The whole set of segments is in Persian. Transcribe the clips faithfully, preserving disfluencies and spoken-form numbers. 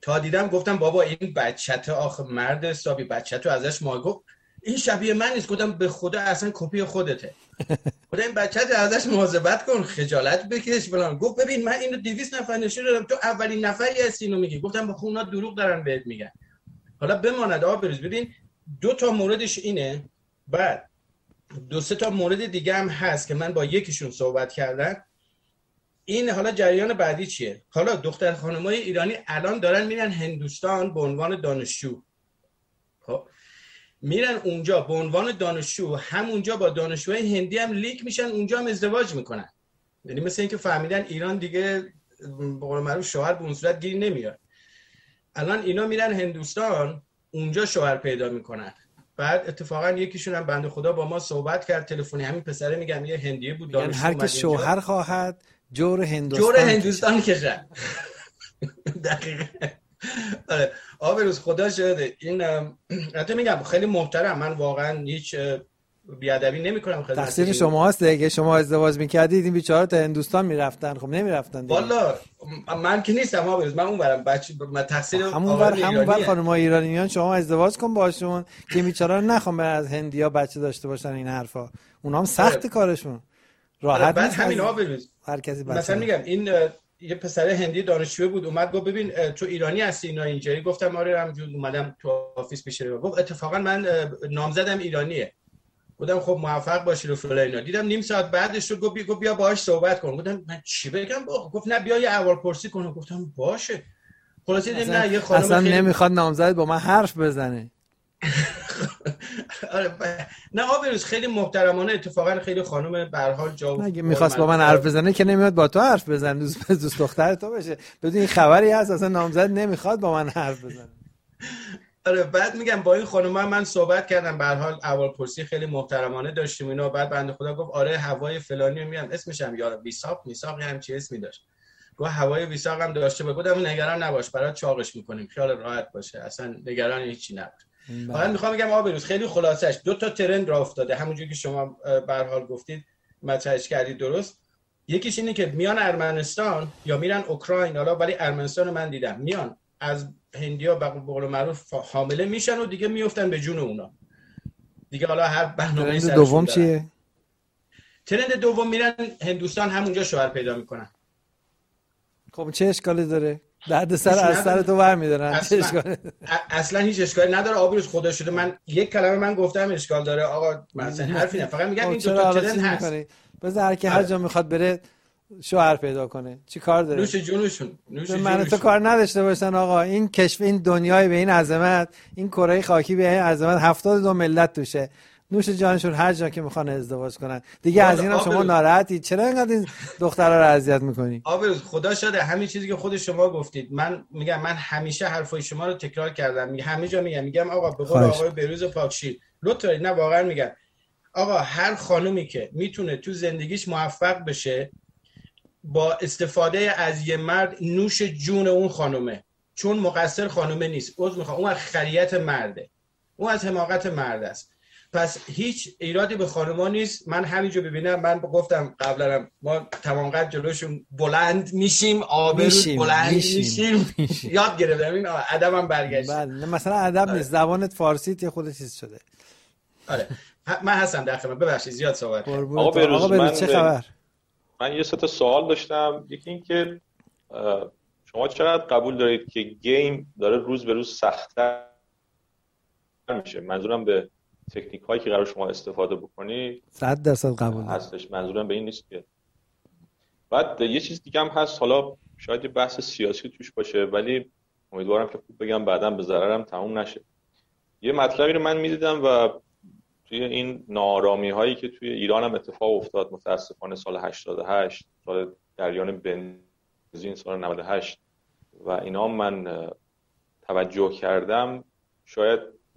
تا دیدم گفتم بابا این بچت آخه مرد حسابی بچت رو ازش ما گفت این شبیه من نیست. گفتم به خدا اصلا کپی خودته. گفتم این بچت ازش مواظبت کن، خجالت بکش فلان. گفت ببین من اینو دویست نفر نشون دادم، تو اولین نفری هستی اینو میگی. گفتم بخون اونا دروغ دارن بهت میگن. حالا بماند آقا بروز، ببین دو تا موردش اینه، بعد دو سه تا مورد دیگه هم هست که من با یکیشون صحبت کردم. این حالا جریان بعدی چیه؟ حالا دختر خانمای ایرانی الان دارن میرن هندوستان به عنوان دانشجو. خب میرن اونجا به عنوان دانشجو، همونجا با دانشجوهای هندی هم لیک میشن، اونجا هم ازدواج میکنن. یعنی مثل اینکه فهمیدن ایران دیگه به قول معروف شوهر به اون صورت گیر نمیاد. الان اینا میرن هندوستان، اونجا شوهر پیدا میکنن. بعد اتفاقا یکیشون هم بنده خدا با ما صحبت کرد تلفنی، همین پسره میگم یه هندیه بود دانشجو، هر که شوهر خواهد جور هندوستان جور هندوستان کشد. دقیقاً. آره آقا بروز خدا شده این حتی میگم خیلی محترم، من واقعا هیچ بیادبی نمیکنم. تقصیر شما هست دیگه، شما ازدواج میکردید این بیچاره تا هندوستان میرفتن، خب نمیرفتن دیگه. والا من که نیستم آقا بروز، من اون برم بچه من تقصیر همون ور همون ور خانم‌های ایرانیان شما ازدواج کن باشون که بیچاره نخوام از هندیا بچه داشته باشن. این حرفا اونها هم سخت کارشون راحت نیست. همین آقا بروز هر کسی بچه مثلا میگم این یه پسر هندی دانشجو بود اومد گفت ببین تو ایرانی هستی اینا اینجایی؟ گفتم آره همونجوری اومدم تو آفیس پیش رو. گفت اتفاقا من نامزدم ایرانیه. گفتم خب موفق باشی رو فلان اینا. دیدم نیم ساعت بعدش رو گفت گفت بیا باهاش صحبت کن. گفتم من چی بگم؟ گفت نه بیا یه احوالپرسی کن. گفتم باشه. خلاصه دیدم نه یه خانم اصلا خیلی... نمیخواد نامزد با من حرف بزنه. آره ب... نه آبروز خیلی محترمانه، اتفاقا خیلی خانم به هر حال جا اگه میخواست با من حرف بزنه که نمیاد با تو حرف بزنه، دوست دوست دختر تو بشه. بدون این خبری هست اصلا نامزد نمیخواد با من حرف بزنه. آره بعد میگم با این خانم من صحبت کردم، به هر حال احوالپرسی خیلی محترمانه داشتیم اینا. بعد بنده خدا گفت آره هوای فلانی میام، اسمش هم یادم ویساق میساقی هم چی اسمی داشت. گفت هوای ویساق هم داشته. بگم نگران نباش برات چاقش میکنیم، خیال راحت باشه، اصلا نگران هیچی نباش. حالا میخوام بگم آقا بروز خیلی خلاصش دو تا ترند راه افتاده، همونجوری که شما به هر حال گفتید مطرحش کردید درست. یکیش اینه که میان ارمنستان یا میرن اوکراین، حالا ولی ارمنستان من دیدم میان از هندیا به قول معروف حامله میشن و دیگه میافتن به جون اونا دیگه. حالا هر برنامه‌ای سرشون داره. دوم چیه؟ ترند دوم میرن هندوستان، همونجا شوهر پیدا میکنن. خب چه اشکالی داره؟ درد سر از سر تو برمی‌دارن. چه اشکالی؟ اصلا هیچ اشکالی نداره. آبروز خدا شده من یک کلمه من گفتم اشکال داره آقا؟ مثلا حرفی نه، فقط میگم این دو تا ترند هست. بذار هر کی هر جا میخواد بره شوهر پیدا کنه، چی کار داره؟ نوش جونشون، نوش جونشون. من تو کار نداشته باشن آقا. این کشف، این دنیای به این عظمت، این کره خاکی به این عظمت، هفتاد و دو ملت توشه. نوش جانشون هر جا که میخوان ازدواج کنن دیگه. از اینم شما ناراحتی؟ چرا اینقدر این دخترها رو اذیت میکنی؟ آبروز خدا شده همین چیزی که خود شما گفتید. من میگم من همیشه حرفای شما رو تکرار کردم، میگم همه جا میگم میگم آقا به قول آقای بروز پاکشیر لطفا نه واقعا میگم آقا هر خانومی که میتونه تو زندگیش موفق بشه با استفاده از یه مرد، نوش جون اون خانومه، چون مقصر خانومه نیست. عذر میخوام، اون از خریت مرده، اون از حماقت مرد است. پس هیچ ایرادی به خانوما نیست. من همینجا ببینم، من گفتم قبلا ما تمام قد جلوشون بلند میشیم، آبروز بلند میشیم, میشیم. یاد گرفتم این ادبم برگشت. بله مثلا ادب نیست، زبانت فارسی یه خود چیز شده. آره من هستم در خدمت، ببخشید زیاد صحبت کردم. آقا بروز من چه خبر؟ من یه سه تا سوال داشتم. یکی این که شما چقدر قبول دارید که گیم داره روز به روز سخت‌تر میشه؟ منظورم به تکنیک هایی که قرار شما استفاده بکنید صد درصد قبول هستش، منظورم به این نیست که. بعد یه چیز دیگه هم هست، حالا شاید یه بحث سیاسی توش باشه ولی امیدوارم که خوب بگم بعداً به ضررم تموم نشه. یه مطلبی رو من میدیدم و توی این ناآرامی هایی که توی ایران هم اتفاق افتاد متاسفانه سال هشتاد و هشت، سال جریان بنزین، سال نود و هشت و اینا، من توجه کردم شاید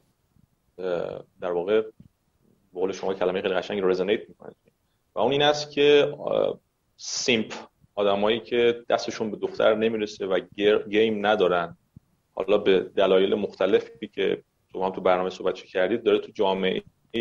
در واقع به قول شما کلمه خیلی قشنگ رزونیت میکنه و اون این است که سیمپ، آدمایی که دستشون به دختر نمیرسه و گیم ندارن، حالا به دلایل مختلفی که شما هم تو برنامه صحبت کردید، داره تو جامعه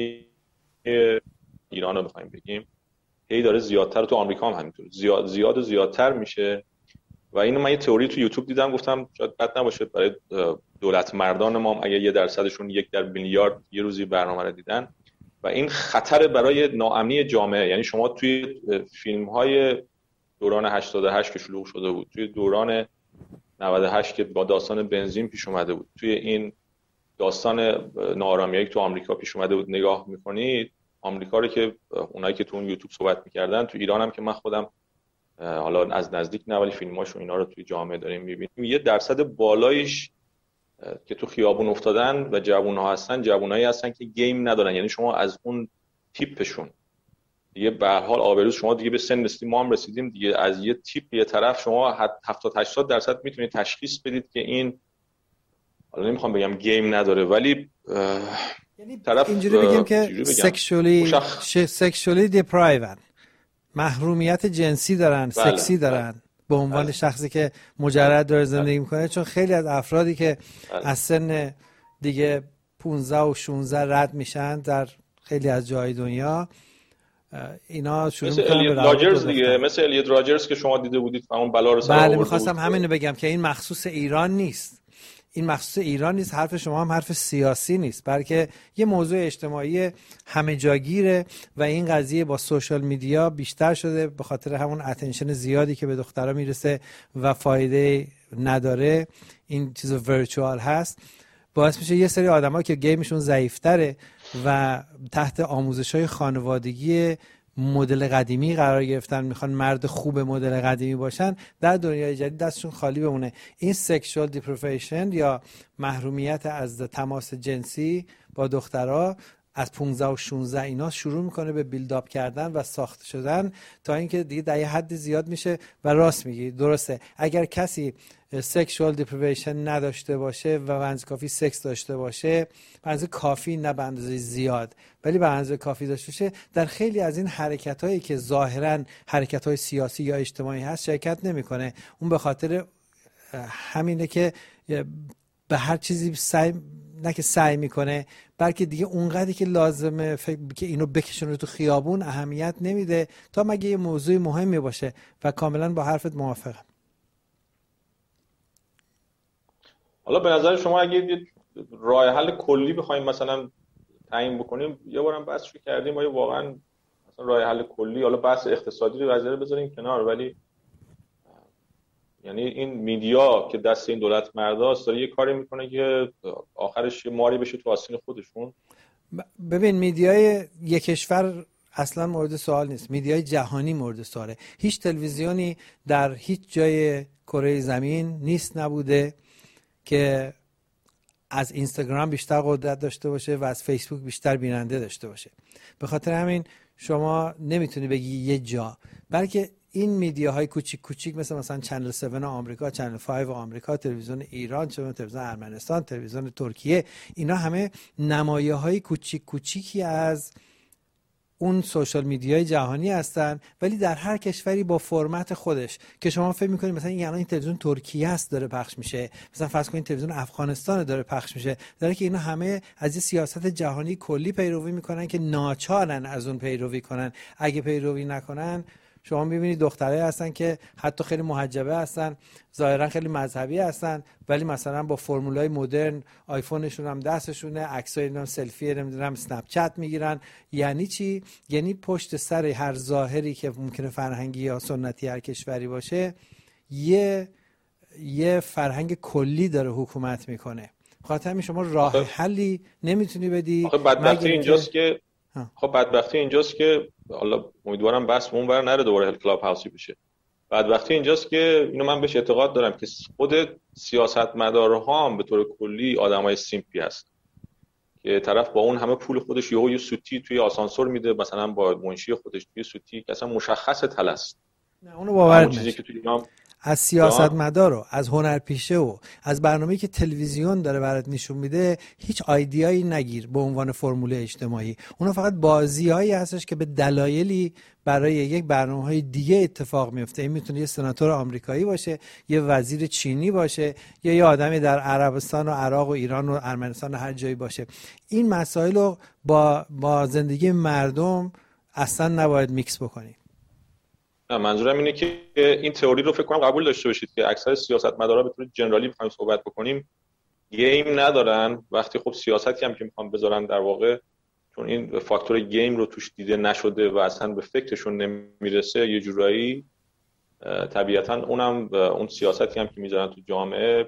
ایران رو بخوایم بگیم هی داره زیادتر، تو آمریکا هم همینطور زیاد زیاد و زیادتر میشه و اینو من یه تئوری تو یوتیوب دیدم، گفتم شاید بد نباشه برای دولت مردان ما اگه یه درصدشون یک در میلیارد یه روزی برنامه رو دیدن و این خطر برای ناامنی جامعه. یعنی شما توی فیلم‌های دوران هشتاد و هشت که شلوغ شده بود، توی دوران نود و هشت که با داستان بنزین پیش اومده بود، توی این داستان ناآرامیایی که تو آمریکا پیش اومده بود نگاه می‌کنید، آمریکا رو که اونایی که تو اون یوتیوب صحبت می‌کردن، تو ایران هم که من خودم حالا از نزدیک نه ولی فیلماشو اینا رو توی جامعه داریم می‌بینیم، یه درصد بالایش که تو خیابون افتادن و جوون‌ها هستن، جوونایی هستن که گیم ندارن. یعنی شما از اون تیپشون دیگه به هر حال آبروز شما دیگه به سن رسیدیم، ما هم رسیدیم دیگه، از یه تیپ یه طرف شما هفتاد هشتاد درصد میتونید تشخیص بدید که این، حالا نمیخوام بگم گیم نداره ولی یعنی طرف اینجوری بگیم که سکشوالی سکشوالی دیپرایون، محرومیت جنسی دارن، بله. سکسی دارن بله. به عنوان بله. شخصی که مجرد داره زندگی میکنه، چون خیلی از افرادی که بله. از سن دیگه پانزده و شانزده رد میشن در خیلی از جای دنیا، اینا شروع مثل میکنن الیت راجرز دیگه، مثل الیت راجرز که شما دیده بودید و اون بلا رو سر آورده. بله میخواستم همینو بگم که این مخصوص ایران نیست، این مخصوص ایران نیست، حرف شما هم حرف سیاسی نیست، بلکه یه موضوع اجتماعی همه جاگیره و این قضیه با سوشال میدیا بیشتر شده به خاطر همون اتنشن زیادی که به دخترها میرسه و فایده نداره، این چیز ورچوال هست، باعث میشه یه سری آدم‌ها که گیمشون ضعیف‌تره و تحت آموزش‌های خانوادگی مدل قدیمی قرار گرفتن، میخوان مرد خوب مدل قدیمی باشن، در دنیای جدید دستشون خالی بمونه. این سکشوال دیپریویشن یا محرومیت از تماس جنسی با دخترها از پانزده و شانزده اینا شروع میکنه به بیلداپ کردن و ساخته شدن تا اینکه دیگه در یه حد زیاد میشه. و راست میگی، درسته، اگر کسی سکشوال دیپریویشن نداشته باشه و به اندازه کافی سکس داشته باشه، به اندازه کافی نه به اندازه زیاد ولی به اندازه کافی داشته باشه، در خیلی از این حرکتایی که ظاهرا حرکت‌های سیاسی یا اجتماعی هست شرکت نمیکنه. اون به خاطر همینه که به هر چیزی سعی نه که سعی میکنه، بلکه دیگه اونقدری که لازمه که اینو بکشونه تو خیابون اهمیت نمیده تا مگه یه موضوع مهمی باشه. و کاملا با حرفت موافقم. حالا به نظر شما اگه یه راه حل کلی بخوایم مثلا تعیین بکنیم، یه بارم بحثش کردیم، آیا واقعا مثلا راه حل کلی، حالا بحث اقتصادی رو قضیه رو بذاریم کنار، ولی یعنی این میدیا که دست این دولت مرداست داره یه کاری میکنه که آخرش یه ماری بشه تو آستین خودشون. ببین میدیای یک کشور اصلا مورد سوال نیست، میدیای جهانی مورد سواله. هیچ تلویزیونی در هیچ جای کره زمین نیست نبوده که از اینستاگرام بیشتر قدرت داشته باشه و از فیسبوک بیشتر بیننده داشته باشه. به خاطر همین شما نمیتونی بگی یه جا، بلکه این میدیاهای کوچیک کوچیک مثل مثلا چنل هفت آمریکا، چنل پنج آمریکا، تلویزیون ایران، تلویزیون ارمنستان، تلویزیون ترکیه، اینا همه نمایه‌های کوچیک کوچیکی از اون سوشال میدیای جهانی هستن، ولی در هر کشوری با فرمت خودش که شما فکر می‌کنید مثلا این الان این تلویزیون ترکیه است داره پخش میشه، مثلا فرض کنید تلویزیون افغانستان داره پخش میشه، داره که اینا همه از یه سیاست جهانی کلی پیروی میکنن که ناچارن از اون پیروی کنن. اگه پیروی نکنن شما میبینید دخترایی هستن که حتی خیلی محجبه هستن، ظاهرا خیلی مذهبی هستن، ولی مثلا با فرمولای مدرن آیفونشون هم دستشونه، عکسای نمیدونم سلفی نمیدونم اسنپ چت میگیرن. یعنی چی؟ یعنی پشت سر هر ظاهری که ممکنه فرهنگی یا سنتی هر کشوری باشه یه یه فرهنگ کلی داره حکومت میکنه. خاطر همین شما راه حلی نمیتونی بدی. آخه بدبختی اینجاست که خب بدبختی اینجاست که حالا امیدوارم بس اون ور نره دوباره کلاب هاوسی بشه. بدبختی اینجاست که اینو من بهش اعتقاد دارم که خود سیاستمدارها هم به طور کلی آدمای سیمپی هست که طرف با اون همه پول خودش یهو یه سوتی توی آسانسور میده، مثلا با منشی خودش توی سوتی که اصلا مشخصه طلست. نه اونو باور نمیشه. از سیاستمدار و از هنرپیشه و از برنامه‌ای که تلویزیون داره برات نشون میده هیچ ایده‌ای نگیر به عنوان فرمول اجتماعی. اونا فقط بازی‌هایی هستش که به دلایلی برای یک برنامه‌های دیگه اتفاق میفته. این میتونه یه سناتور آمریکایی باشه، یه وزیر چینی باشه، یا یه آدمی در عربستان و عراق و ایران و ارمنستان و هر جایی باشه. این مسائل رو با با زندگی مردم اصلا نباید میکس بکنی. منظورم اینه که این تئوری رو فکر کنم قبول داشته باشید که اکثر سیاستمدارا به طور جنرالی بخوایم صحبت بکنیم گیم ندارن. وقتی خب سیاستی هم که میخوام بذارن در واقع چون این فاکتور گیم رو توش دیده نشده و اصلا به فکرشون نمیرسه یه جورایی، طبیعتا اونم اون سیاستی هم که میذارن تو جامعه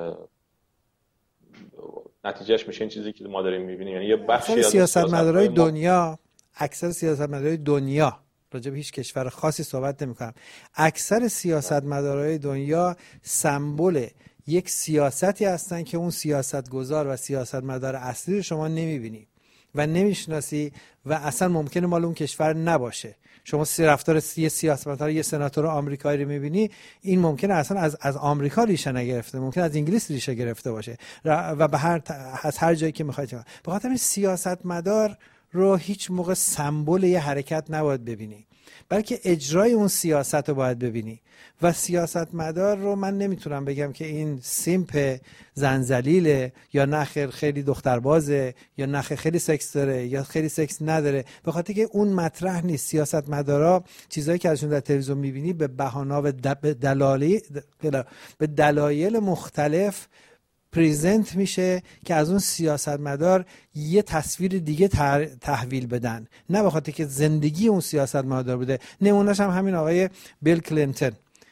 نتیجهش میشه این چیزی که ما داریم میبینیم. یعنی یه بخشی از سیاستمدارای دنیا، اکثر سیاستمدارای دنیا، راجع به هیچ کشور خاصی صحبت نمی‌کنم، اکثر سیاستمدارای دنیا سمبل یک سیاستی هستن که اون سیاستگزار و سیاستمدار اصلی رو شما نمی‌بینی و نمیشناسی و اصلا ممکنه مال اون کشور نباشه. شما سی رفتار سی سیاستمدار یه سناتور آمریکایی رو می‌بینی، این ممکنه اصلا از از آمریکا ریشه نگرفته، ممکنه از انگلیس ریشه گرفته باشه و به هر از هر جایی که می‌خواید. به خاطر این سیاستمدار رو هیچ موقع سمبل یه حرکت نباید ببینی، بلکه اجرای اون سیاست رو باید ببینی. و سیاستمدار رو من نمیتونم بگم که این سیمپ زنزلیله یا نخ خیلی دختربازه یا نخ خیلی سکس داره یا خیلی سکس نداره، به خاطر که اون مطرح نیست. سیاستمدارا چیزایی که ازشون در تلویزیون میبینی به بهانه و دلایل به دلایل مختلف پریزنت میشه که از اون سیاستمدار یه تصویر دیگه تحویل بدن، نه به خاطر که زندگی اون سیاستمدار بوده. نمونهش هم همین آقای بیل کلینتون.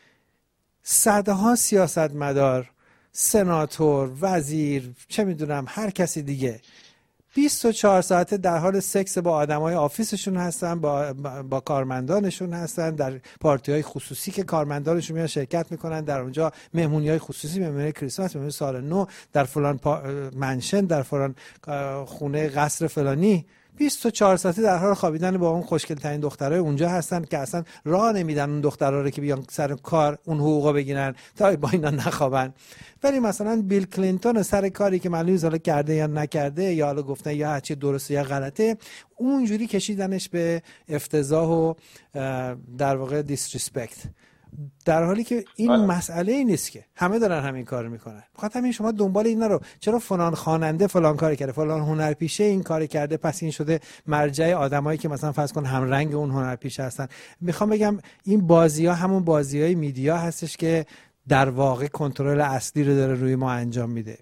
صدها سیاستمدار، سناتور، وزیر، چه میدونم هر کسی دیگه بیست و چهار ساعته در حال سکس با آدمای آفیسشون هستن، با با کارمندانشون هستن، در پارتی‌های خصوصی که کارمندانشون میان شرکت میکنن، در اونجا مهمونی‌های خصوصی، مهمونی کریسمس، مهمونی سال نو، در فلان منشن، در فلان خونه قصر فلانی، بیست و چهار ساعته در حال خوابیدن با اون خوشگل ترین دخترای اونجا هستن که اصلا راه نمیدن اون دخترا رو که بیان سر کار اون حقوقا بگیرن تا با اینا نخوابن. ولی مثلا بیل کلینتون سر کاری که معلومه حالا کرده یا نکرده یا حالا گفتن یا هرچی درسته یا غلطه، اونجوری کشیدنش به افتضاح و در واقع دیسریسپکت، در حالی که این آه. مسئله ای نیست که همه دارن همین کارو میکنن. بخاطر همین شما دنبال اینا رو، چرا فلان خواننده فلان کار کرده، فلان هنرپیشه این کار کرده، پس این شده مرجع آدمایی که مثلا فرض کن هم رنگ اون هنرپیشه هستن. میخوام بگم این بازی‌ها همون بازی‌های میدیا هستش که در واقع کنترل اصلی رو داره روی ما انجام میده.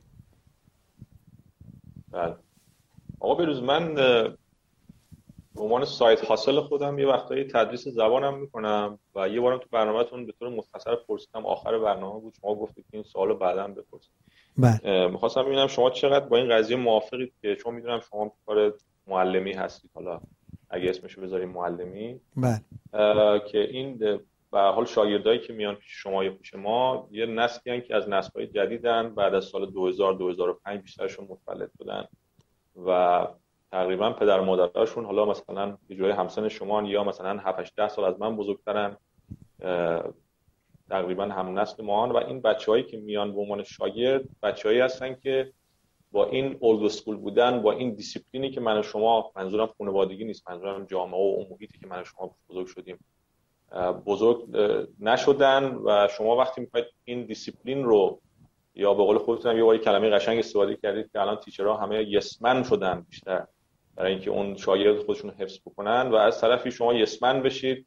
بله آقا بروز، من به عنوان سایت هاسل خودم یه وقتایی تدریس زبانم میکنم و یه بارم تو برنامه‌تون به طور مختصر پرسیدم، آخر برنامه بود، شما گفتید که این سوالو بعداً بپرسید. بله. می‌خواستم ببینم شما چقدر با این قضیه موافقید که چون میدونم شما کار معلمی هستید، حالا اگه اسمشو بذاریم معلمی. بله. که این به هر حال شاگردایی که میان پیش شما یا پیش ما یه نسلی هستن که از نسل‌های جدیدن، بعد از سال دو هزار دو هزار و پنج بیشترشون متولد شدن و تقریبا پدر و مادرشون حالا مثلا یه جوری همسن شما یا مثلا هفت هشت ده سال از من بزرگترن، تقریبا هم نسل ما هن. و این بچه‌هایی که میان به عنوان شاگرد بچه‌هایی هستن که با این اولد اسکول بودن، با این دیسیپلینی که من و شما، منظورم خانوادگی نیست، منظورم جامعه و اون محیطی که من و شما بزرگ شدیم، بزرگ نشدن. و شما وقتی میخواید این دیسیپلین رو، یا به قول خودتون یه واری کلمه قشنگ استفاده کردید که الان تیچرها همه یسمن شدن بیشتر برای اینکه اون شاگرد خودشون رو حفظ بکنن، و از طرفی شما یسمن بشید،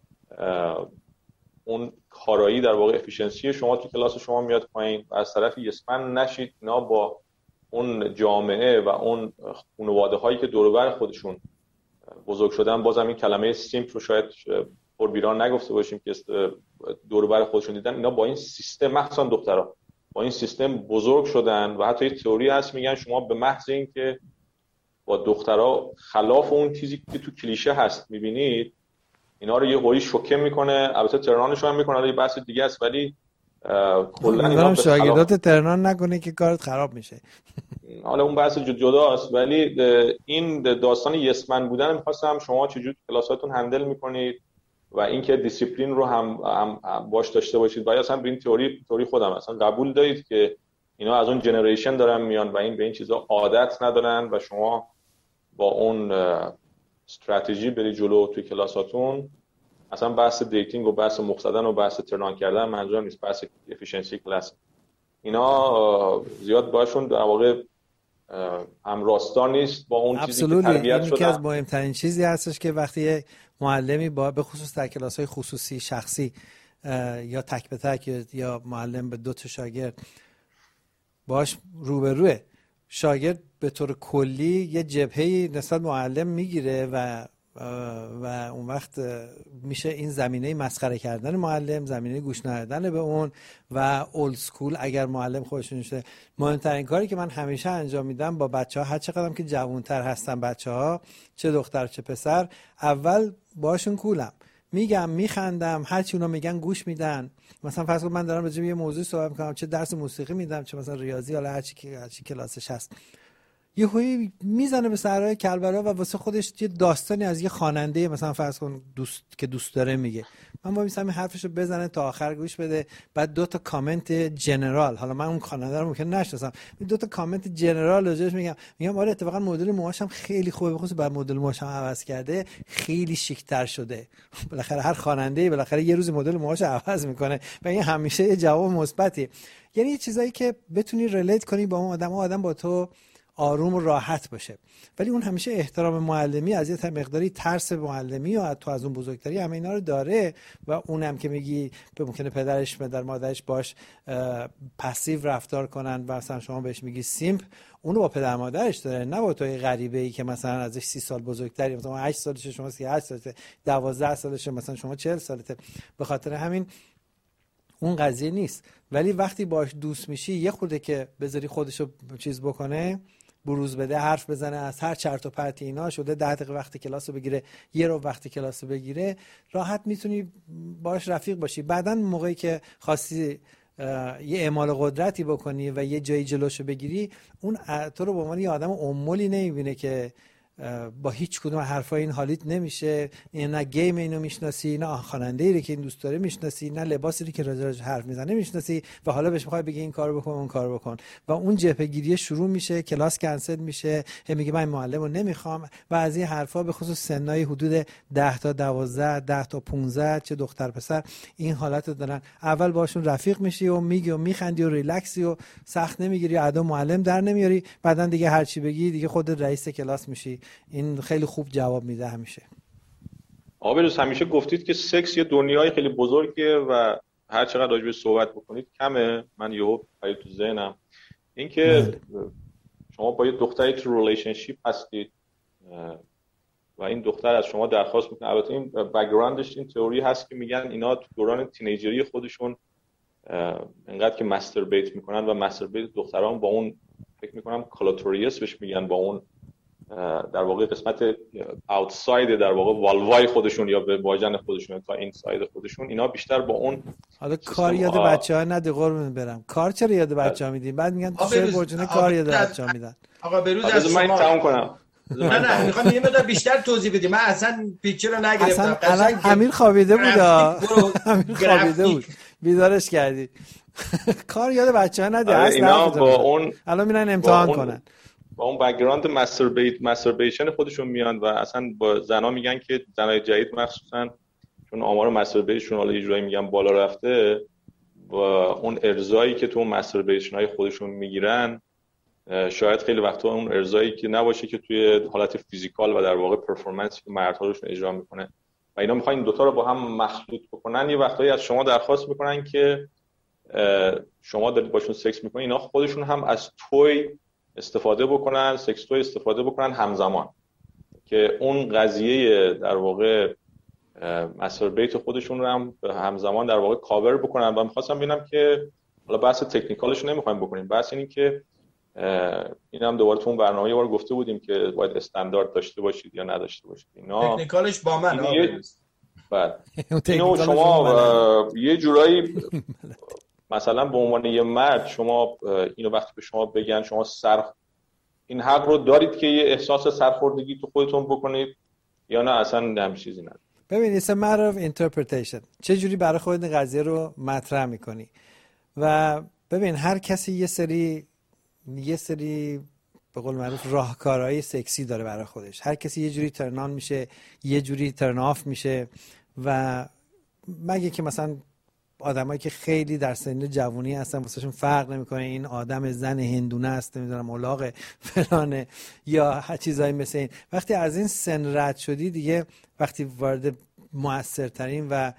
اون کارایی در واقع افیشنسی شما تو کلاس شما میاد پایین، و از طرفی یسمن نشید، اینا با اون جامعه و اون خانواده هایی که دور و بر خودشون بزرگ شدن، بازم این کلمه سیمپ رو شاید پر بیران نگفته باشیم که دور و بر خودشون دیدن، اینا با این سیستم، مخصوصا دخترها، با این سیستم بزرگ شدن. و حتی یه تئوری هست میگن شما به محض اینکه با دخترها خلاف اون چیزی که تو کلیشه هست میبینید، اینا رو یه هویی شوکه میکنه. البته ترنانش هم میکنه، یه بحث دیگه است، ولی کلا اینا شاگردات ترنان نکنه که کارت خراب میشه. حالا اون بحث جداست، ولی این داستان یسمن بودن می‌خواستم شما چجوری کلاساتون هندل میکنید و اینکه دیسیپلین رو هم, هم باش داشته باشید. و اصلا به این تئوری تئوری خودم اصلا قبول دارید که اینا از اون جنریشن دارن میان و این به این چیزا عادت ندارن و شما با اون استراتژی بری جلو توی کلاساتون. اصلا بحث دیتینگ و بحث مخزدن و بحث ترنان کردن منظورم نیست، بحث افیشنسی کلاس، اینا زیاد باشون در واقع هم راستا نیست با اون چیزی که تربیت شدن. یکی از مهمترین چیزی هستش که وقتی معلمی با به خصوص در کلاس‌های خصوصی شخصی یا تک به تک یا معلم به دو تا شاگرد باش روبروه، شاگرد به طور کلی یه جبهه‌ای نسبت معلم میگیره و و اون وقت میشه این زمینه مسخره کردن معلم، زمینه گوش ندادن به اون و اولد سکول اگر معلم خودشون شده. مهمترین کاری که من همیشه انجام میدم با بچه‌ها، هر چقدرم که جوان‌تر هستن بچه‌ها، چه دختر چه پسر، اول باشون کولم، میگم، میخندم، هر چی اونا میگن گوش میدن. مثلا فرض کن من دارم راجع به یه موضوع صحبت میکنم، چه درس موسیقی میدم چه مثلا ریاضی، حالا هر چی هر چی کلاسش هست، یهویی میزنه به صحرای کربلا و واسه خودش یه داستانی از یه خواننده مثلا فرض کن دوست که دوست داره میگه، من با میسم حرفشو بزنه تا آخر گوش بده، بعد دو تا کامنت جنرال، حالا من اون خواننده رو ممکن نشناسم، دو تا کامنت جنرال راجعش میگم، میگم آره اتفاقا مدل موهاش هم خیلی خوبه، بخصوص بعد مدل موهاش هم عوض کرده، خیلی شیک‌تر شده. بالاخره هر خواننده بالاخره یه روز مدل موهاش عوض میکنه و این همیشه یه جواب مثبتی. یعنی یه چیزایی که بتونی ریلیت کنی با اون آدم، اون آدم با تو آروم و راحت باشه. ولی اون همیشه احترام معلمی، از یه مقداری ترس معلمی و تو از اون بزرگتری همه اینا رو داره و اونم که میگی به ممکنه پدرش پدر مادرش باش پسیو رفتار کنن و مثلا شما بهش میگی سیمپ، اونو با پدر مادرش داره، نه با توی غریبه ای که مثلا ازش سی سال بزرگتری، مثلا هشت سالشه شما سی و هشت سالته، دوازده سالشه مثلا شما چهل سالته. به خاطر همین اون قضیه نیست. ولی وقتی باش دوست میشی، یه خورده که بذاری خودشو چیز بکنه، بروز بده، حرف بزنه، از هر چرت و پرت اینا شده ده دقیقه وقت کلاسو بگیره، یه رو وقت کلاسو بگیره، راحت میتونی باش رفیق باشی. بعدن موقعی که خواستی یه اعمال قدرتی بکنی و یه جایی جلوشو بگیری، اون تو رو به عنوان یه آدم امولی نمیبینه که با هیچ کدوم حرفای این حالیت نمیشه، نه گیم اینو میشناسی، نه خواننده‌ای رو که این دوست داره میشناسی، نه لباسی رو که راجعش حرف میزنه میشناسی و حالا بهش میخوای بگی این کارو بکن اون کارو بکن و اون جبهه‌گیری شروع میشه، کلاس کنسل میشه، میگه من معلمو نمیخوام و از این حرفا. به خصوص سنای حدود ده تا دوازده، ده تا پانزده، چه دختر پسر این حالت رو دارن. اول باشون رفیق میشی و میگی و میخندی و ریلکسی و سخت نمیگیری، ادا معلم در نمیاری، بعدن دیگه هر چی بگی دیگه خودت رئیس کلاس میشی. این خیلی خوب جواب میده همیشه. آقا روز همیشه گفتید که سکس یه دنیای خیلی بزرگه و هر چقدر راجبش صحبت بکنید کمه. من یهو پای تو ذهنم این که شما با یه دختری تو ریلیشنشیپ هستید و این دختر از شما درخواست میکنه، البته این بک‌گراندش این تئوری هست که میگن اینا تو دوران تینیجری خودشون انقدر که ماستربیت میکنن و ماستربیت دختران با اون فکر میکنم کلاتوریوس بهش میگن، با اون در واقع قسمت اوتساید در واقع والوای خودشون یا به واژن خودشون تا این ساید خودشون، اینا بیشتر با اون. حالا کار یاد آ... بچه‌ها نده قربون برم، کار چرا یاد بچه‌ها میدین؟ بعد میگن تو چه برجونه کار یاد بچه‌ها میدن. آقا بروز از من تموم کنم. نه نه میخوام یه مقدار بیشتر توضیح بدی، من اصلا پیکچر رو نگرفتم. اصلا امیر خوابیده بود امیر خوابیده بود بیدارش کردی. کار یاد بچه‌ها نده اصلا. اینا با اون الان میرن امتحان کنن، با اون بک‌گراند ماستربیت ماستربیشن خودشون میان و اصلا با زنا میگن که زنای جدید مخصوصا چون آمار ماستربیشن حالا یه جورایی میگن بالا رفته و اون ارضایی که تو ماستربیشن های خودشون میگیرن شاید خیلی وقتا اون ارضایی که نباشه که توی حالت فیزیکال و در واقع پرفورمنسی که مردها روشون اجرا میکنه و اینا میخوان این دوتا رو با هم مخلوط بکنن. یه وقتایی از شما درخواست میکنن که شما دارید باشون سکس میکنید، اینا خودشون هم از توی استفاده بکنن، سکس توی استفاده بکنن همزمان، که اون قضیه در واقع ماستربیت خودشون رو هم همزمان در واقع کاور بکنن. و می‌خواستم ببینم که حالا بحث تکنیکالش رو نمی‌خوایم بکنیم، بحث اینه که این هم دوباره تو اون برنامه یه بار گفته بودیم که باید استاندارد داشته باشید یا نداشته باشید. اینا تکنیکالش با من بعد اینو شما یه جورایی مثلا به عنوان یه مرد شما اینو وقتی به شما بگن شما سر این حق رو دارید که یه احساس سرخوردگی تو خودتون بکنید یا نه اصلا همین چیزی نداره. ببین it's a matter of interpretation، چه جوری برای خودت قضیه رو مطرح میکنی. و ببین هر کسی یه سری یه سری به قول معروف راهکارهای سکسی داره برای خودش. هر کسی یه جوری ترن آن میشه، یه جوری ترن آف میشه و مگه که مثلا آدمایی که خیلی در سن جوانی هستن واسهشون فرق نمیکنه این آدم زن هندونه است نمیدونم الاغ فلانه یا هر چیزایی مثل این. وقتی از این سن رد شدی دیگه، وقتی وارد موثرترین و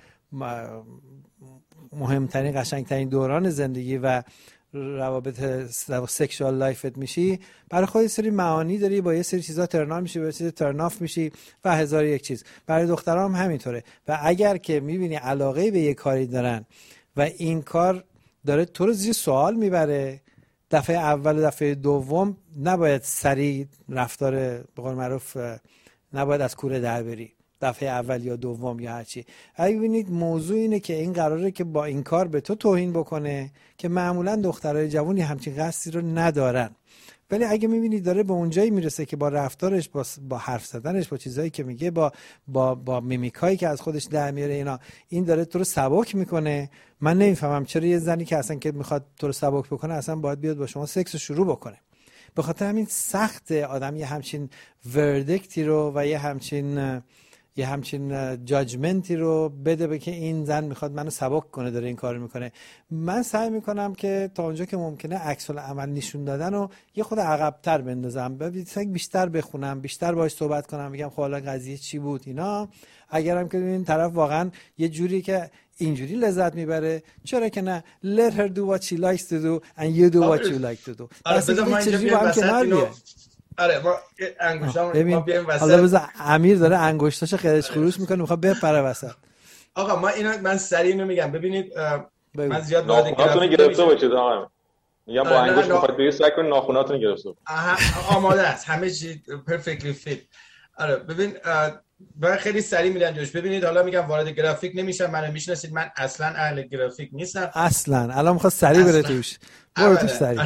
مهمترین قشنگترین دوران زندگی و روابط سکشوال لایفت میشی، برای خودت سری معانی داری، با یه سری چیزا ترنال میشی، با یه سری ترناف میشی و هزار یک چیز. برای دخترها هم همینطوره. و اگر که میبینی علاقه به یه کاری دارن و این کار داره تو رو زیر سوال میبره، دفعه اول و دفعه دوم نباید سریع رفتار به قول معروف نباید از کوره در بری، دفعه اول یا دوم یا هرچی. اگه ببینید موضوع اینه که این قراره که با این کار به تو توهین بکنه، که معمولا دخترای جوونی همچین قصدی رو ندارن، ولی اگه میبینید داره به اونجایی میرسه که با رفتارش، با, با حرف زدنش، با چیزایی که میگه، با با با میمیکایی که از خودش در میاره، اینا این داره تو رو سبک میکنه. من نمیفهمم چرا یه زنی که اصلا که میخواد تو رو سبک بکنه اصلا باید بیاد با شما سکس رو شروع بکنه. به خاطر همین سخت آدم یه همچین وردکتی رو و یه همچین یه همچین جاجمنتی رو بده به که این زن میخواد منو سبک کنه، داره این کارو میکنه. من سعی میکنم که تا اونجا که ممکنه عکس العمل نشون دادن رو یه خود عقب‌تر بندازم، ببینید بیشتر بخونم، بیشتر باهاش صحبت کنم، میگم خب حالا قضیه چی بود اینا. اگرم که این طرف واقعا یه جوری که اینجوری لذت میبره، چرا که نه، let her do what she likes to do and you do what you like to do. بذار ما اینجا با هم کنار بیایم. آره ما انگشتام ما بیایم وسط. حالا بذار امیر داره انگشتاشو خرش خروش میکنه، میخواد بپره وسط. آقا ما اینا من سریع اینو میگم، ببینید من زیاد وارد ناخوناتون گرفته باشید آقا. میگم با انگشت میخواد بری سعی کنید ناخوناتون گرفته. آماده است، همه چی پرفکتلی فیت. آره ببین من خیلی سریع میدم جوش. ببینید حالا میگم وارد گرافیک نمیشم، منو میشناسید، من اصلا اهل گرافیک نیستم اصلا. الان میخواد سریع بره توش، برو توش سریع.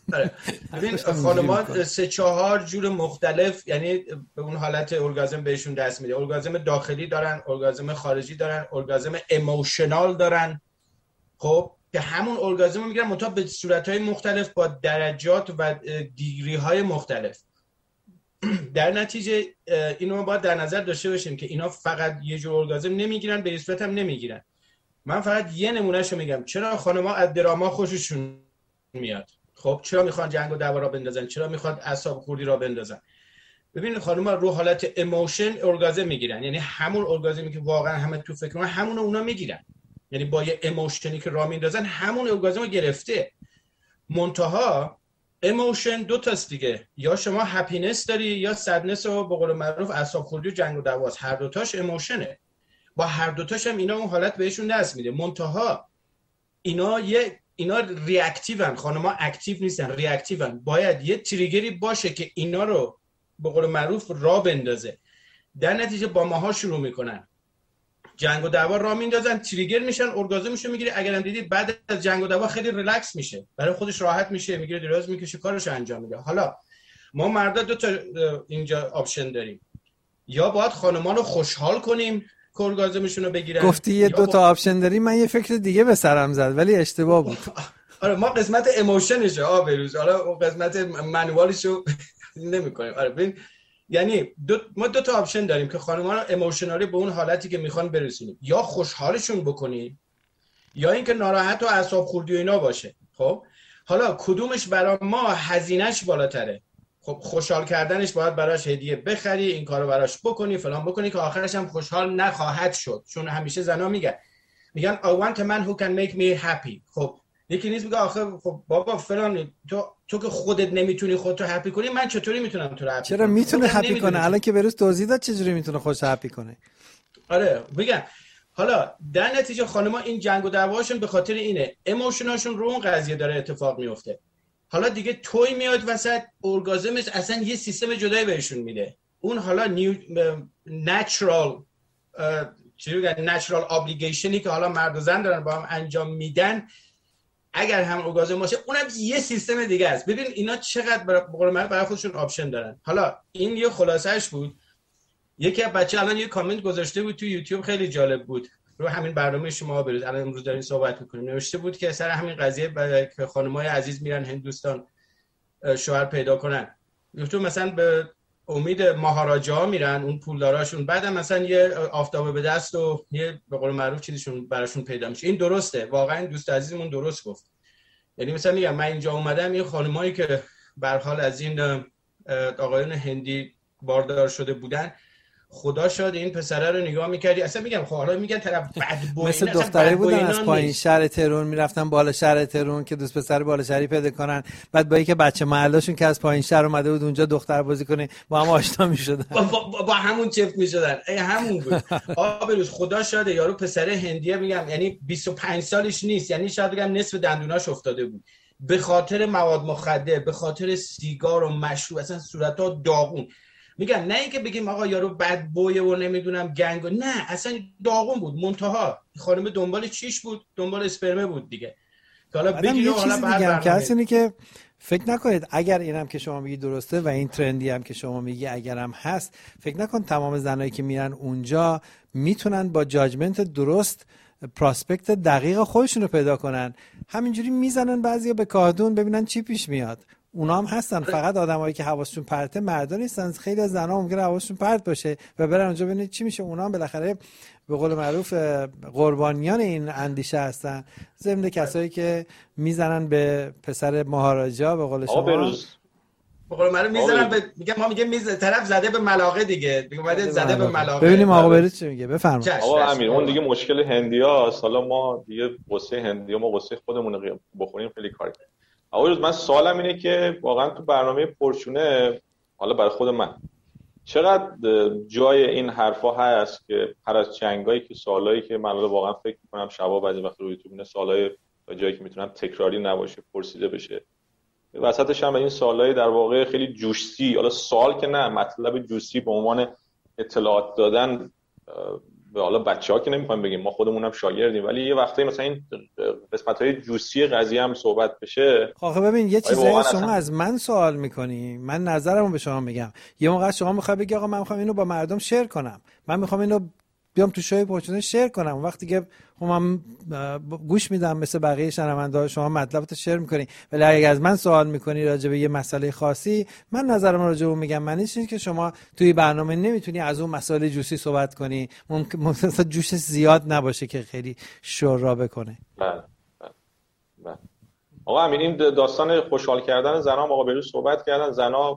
ببین خانم‌ها سه چهار جور مختلف، یعنی به اون حالت اورگازم بهشون دست میده. اورگازم داخلی دارن، اورگازم خارجی دارن، اورگازم ایموشنال دارن. خب که همون اورگازم رو میگیرن منتها به صورت‌های مختلف با درجات و دیگری‌های مختلف. در نتیجه اینو ما باید در نظر داشته باشیم که اینا فقط یه جور اورگازم نمیگیرن، به این صورت هم نمیگیرن. من فقط یه نمونهشو میگم چرا خانم‌ها از دراما خوششون میاد. خب چرا میخوان جنگ و دعوا را بندازن، چرا میخواد اعصاب خوردی را بندازن. ببینید خانم‌ها رو حالت ایموشن اورگازم میگیرن، یعنی همون اورگازمی که واقعا همه تو فکر کنن همون اونا میگیرن، یعنی با یه ایموشنی که را میندازن همون اورگازم رو گرفته. منتها ایموشن دو تاست دیگه، یا شما هپینس داری یا سدنس و به قول معروف اعصاب خوردی و جنگ و دعواست. هر دو تاش ایموشنه، با هر دو تاش هم اینا اون حالت بهشون دست میده. منتها اینا یه اینا ریاکتیون، خانم‌ها اکتیو نیستن، ریاکتیون. باید یه تریگری باشه که اینا رو به قول معروف را بندازه. در نتیجه با ماها شروع میکنن، جنگ و دعوا را میندازن، تریگر میشن، اورگازمشو میگیره. اگرم دیدید بعد از جنگ و دعوا خیلی ریلکس میشه، برای خودش راحت میشه، میگیره دراز میکشه، کارش انجام میده. حالا ما مردا دو تا اینجا آپشن داریم، یا باید خانم‌ها رو خوشحال کنیم که اورگازمشون رو بگیرن. گفتی یه دو تا با... آپشن داریم، من یه فکر دیگه به سرم زد ولی اشتباه بود. آره ما قسمت ایموشنشه آ بروز، حالا اون قسمت منوالشو نمی‌کنیم. آره ببین یعنی دو ما دو تا آپشن داریم که خانم‌ها رو ایموشنالی به اون حالتی که میخوان برسونیم، یا خوشحالشون بکنیم یا اینکه ناراحت و اعصاب خوردی و اینا باشه. خب حالا کدومش برای ما هزینه‌اش بالاتره؟ خب خوشحال کردنش باید براش هدیه بخری، این کارو براش بکنی، فلان بکنی، که آخرش هم خوشحال نخواهد شد. چون همیشه زنا میگن میگن I want a man who can make me happy. خب یکی نیست میگه آخه خب بابا فلان تو تو که خودت نمیتونی خودتو هپی کنی، من چطوری میتونم تو رو هپی کنم؟ چرا میتونه هپی کنه؟ الان که بروز توضیح داد چجوری میتونه خودش هپی کنه. آره میگن حالا در نتیجه خانم‌ها این جنگ و دعواشون به خاطر اینه، ایموشناشون رو اون قضیه داره اتفاق میفته. حالا دیگه توی میاد وسط، اورگازمش اصلا یه سیستم جدایی بهشون میده. اون حالا نیو نچرال چی میگن نچرال ابلیگیشنی که حالا مرد و زن دارن با هم انجام میدن، اگر هم اورگازم باشه اونم یه سیستم دیگه است. ببین اینا چقدر برای قول من برای خودشون آپشن دارن. حالا این یه خلاصه‌اش بود. یکی از بچه الان یه کامنت گذاشته بود تو یوتیوب، خیلی جالب بود، رو همین برنامه شما بروز الان امروز دارین صحبت می‌کنیم. نوشته بود که سر همین قضیه که خانم‌های عزیز میرن هندوستان شوهر پیدا کنن، گفتم مثلا به امید مهاراجا میرن اون پولداراشون، بعدم مثلا یه آفتابه به دست و یه به قول معروف چیزشون براشون پیدا میشه. این درسته، واقعا دوست عزیزمون درست گفت. یعنی مثلا میگم من اینجا اومدم این خانمایی که به هر حال از این آقایون هندی باردار شده بودن، خدا شاد این پسره رو نگاه میکردی اصلا میگم خب حالا میگن طرف بد بوی، مثل دختری بودن از پایین شهر تهران میرفتن بالا شهر تهران که دوست پسر بالا شهری پیدا کنن، بعد با اینکه بچه محلشون که از پایین شهر اومده بود اونجا دختر بازی کنه با هم آشنا میشدن، با, با, با, با همون چفت میشدن. ای همون بود. آبروز خدا شاده یارو پسر هندیه، میگم یعنی بیست و پنج سالش نیست، یعنی شاید بگم نصف دندوناش افتاده بود به خاطر مواد مخدر، به خاطر سیگار و مشروب، اصلا صورت‌ها داغون. میگم نه اینکه بگیم آقا یارو بد بویه و نمیدونم گنگ، نه اصلا داغون بود. منتها خانم دنبال چیش بود؟ دنبال اسپرمه بود دیگه. حالا بگید یه چیز دیگه هم که هست اینه که فکر نکنید اگر اینم که شما میگی درسته و این ترندی هم که شما میگی اگرم هست، فکر نکن تمام زنایی که میرن اونجا میتونن با جاجمنت درست پراسپکت دقیق خودشون رو پیدا کنن. همینجوری میزنن بعضیا به کادون ببینن چی پیش میاد. اونا هم هستن، فقط آدمایی که حواسشون پرته مردا نیستن. خیلی از زنا ممکنه حواسشون پرت باشه و برن اونجا ببینید چی میشه. اونا هم بالاخره به قول معروف قربانیان این اندیشه هستن، ضمن کسایی که میزنن به پسر مهاراجا به قول شما. به قول معروف میزنن به، میگم ما میگه میز طرف زده به ملاقه دیگه، میگه اومده زده به ملاقه. ببینیم آقا بریز چی میگه، بفرمایید. آقا امیر اون دیگه مشکل هندیاست، حالا ما دیگه قصه هندیا ما قصه خودمون رو بخوریم خیلی کار کنیم. آقا من سوالم اینه که واقعا تو برنامه پرچونه، حالا برای خود من چقدر جای این حرفا هست که هر از چنگایی که سوالایی که من واقعا فکر می‌کنم شبا بعضی وقت روی یوتیوب اینا سوالای جایی که میتونن تکراری نباشه پرسیده بشه، وسطش هم این سوالای در واقع خیلی جوسی، حالا سوال که نه، مطلب جوسی به عنوان اطلاعات دادن به حالا بچه‌ها که نمی‌خوایم بگیم، ما خودمون هم شاگردیم، ولی یه وقتایی مثلا این قسمت‌های جوسی قضیه هم صحبت بشه. آخه ببین یه چیزی شما اصلا از من سوال می‌کنی، من نظرمو به شما میگم. یه موقع شما می‌خوای بگی آقا من می‌خوام اینو با مردم شیر کنم، من می‌خوام اینو بیام تو شوی پرچونه شیر کنم، وقتی که من گوش میدم مثل بقیه شنونده‌ها شما مطلبتو شیر می‌کنی، ولی اگه از من سوال می‌کنی راجع به یه مسئله خاصی، من نظرمو راجع به میگم. معنیش اینه که شما توی برنامه نمیتونی از اون مسائل جوسی صحبت کنی، ممکن مثلا جوش زیاد نباشه که خیلی شورا بکنه. بله بله. آقا امین این داستان خوشحال کردن زنا، آقا بهروز صحبت کردن، زنا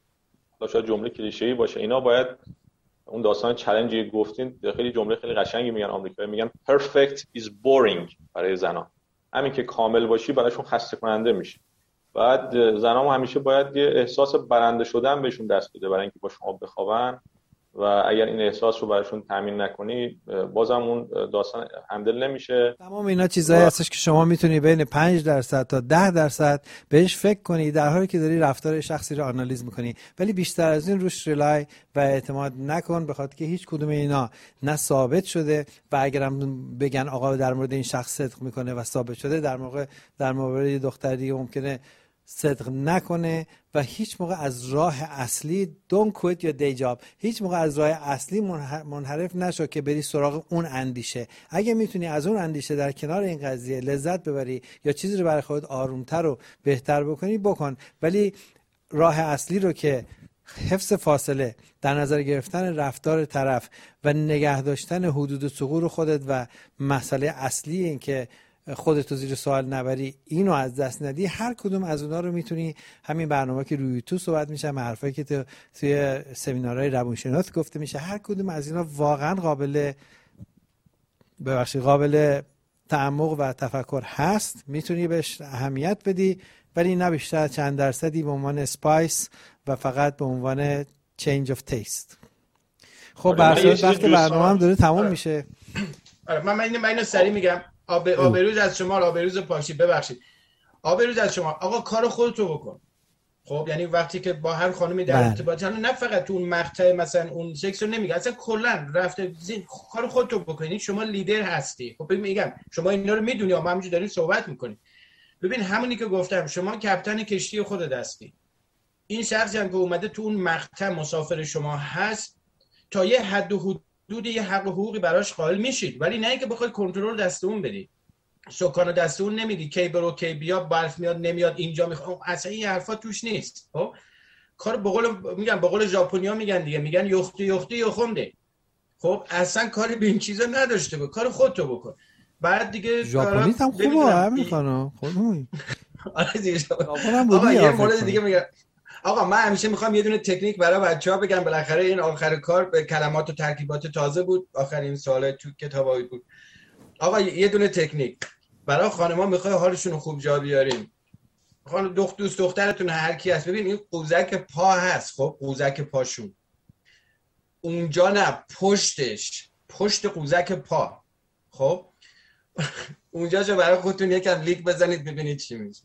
شاید جمله کلیشه‌ای باشه، اینا باید اون داستان چالنجی گفتین خیلی جمله خیلی قشنگی میگن آمریکایی، میگن perfect is boring برای زنا، همین که کامل باشی براشون خسته کننده میشه. بعد زنا همیشه باید یه احساس برنده شدن بهشون دست بده برای اینکه با شما بخوابن، و اگر این احساس رو براشون تامین نکنی بازم اون داستان هندل نمیشه. تمام اینا چیزایی هستش که شما میتونی بین پنج درصد تا ده درصد بهش فکر کنی در حالی که داری رفتار شخصی رو آنالیز میکنی، ولی بیشتر از این روش ریلای و اعتماد نکن، بخاطر که هیچ کدوم اینا نه ثابت شده و اگرم بگن آقا در مورد این شخص صدق میکنه و ثابت شده، در موقع در مورد دختر دیگه ممکنه صدق نکنه و هیچ موقع از راه اصلی don't quit your day job، هیچ موقع از راه اصلی منحرف نشو که بری سراغ اون اندیشه. اگه میتونی از اون اندیشه در کنار این قضیه لذت ببری یا چیزی رو برای خودت آرومتر و بهتر بکنی بکن، ولی راه اصلی رو که حفظ فاصله، در نظر گرفتن رفتار طرف و نگه داشتن حدود ثغور خودت و مسئله اصلی این که خودتو زیر سوال نبری اینو از دست ندی، هر کدوم از اونا رو میتونی همین برنامه که روی یوتیوب صحبت میشه، حرفایی که تو توی سمینارهای روانشناسی گفته میشه، هر کدوم از اینا واقعا قابل ببخشید قابل تعمق و تفکر هست، میتونی بهش اهمیت بدی، ولی نه بیشتر چند درصدی به عنوان اسپایس و فقط به عنوان چینج اف تیست. خب برای وقت برنامه هم داره تموم میشه. آره من من اینو سریع میگم. آب آبروز از شما، آبروز پاشی ببخشید. آبروز از شما، آقا کار خودتو بکن. خب یعنی وقتی که با هر خانمی در ارتباط، نه فقط تو اون مقطع مثلا اون سکس رو نمیگه، اصلا کلا رفته کار خودتو بکنی، شما لیدر هستی. خب میگم شما اینا رو میدونی، ما همینجوری داریم صحبت میکنیم. ببین همونی که گفتم، شما کاپیتان کشتی خودت هستی. این شخصی هم که اومده تو اون مقطع مسافر شما هست، تا یه حد و حدود یه حق و حقوقی براش قائل میشید، ولی نه اینکه بخوای کنترل دست اون بدی. سکان دست اون نمیدی، کی برو کی بیا، برف میاد نمیاد، اینجا میخوام، اصلا این حرفا توش نیست. خب کار به قول میگن به قول ژاپنیا میگن دیگه، میگن یختی یختی یخونده. خب اصلا کاری به این چیزا نداشته باش، کار خودتو بکن. بعد دیگه ژاپنی هم خوبه همین خانم خودمون. آره دیگه ژاپن بودی. یه مورد دیگه میگم آقا من همیشه میخوام یه دونه تکنیک برای بچه‌ها بگم، بالاخره این آخر کار به کلمات و ترکیبات تازه بود، آخرین سوال تو کتابای بود. آقا یه دونه تکنیک برای خانم‌ها میخوای حالشون رو خوب جا بیاریم. خانم دختر دوست دخترتون هر کی هست، ببین این قوزک پا هست، خب قوزک پاشون اونجا نه، پشتش، پشت قوزک پا، خب اونجا جو برای خودتون یکم لیک بزنید ببینید چی میشه.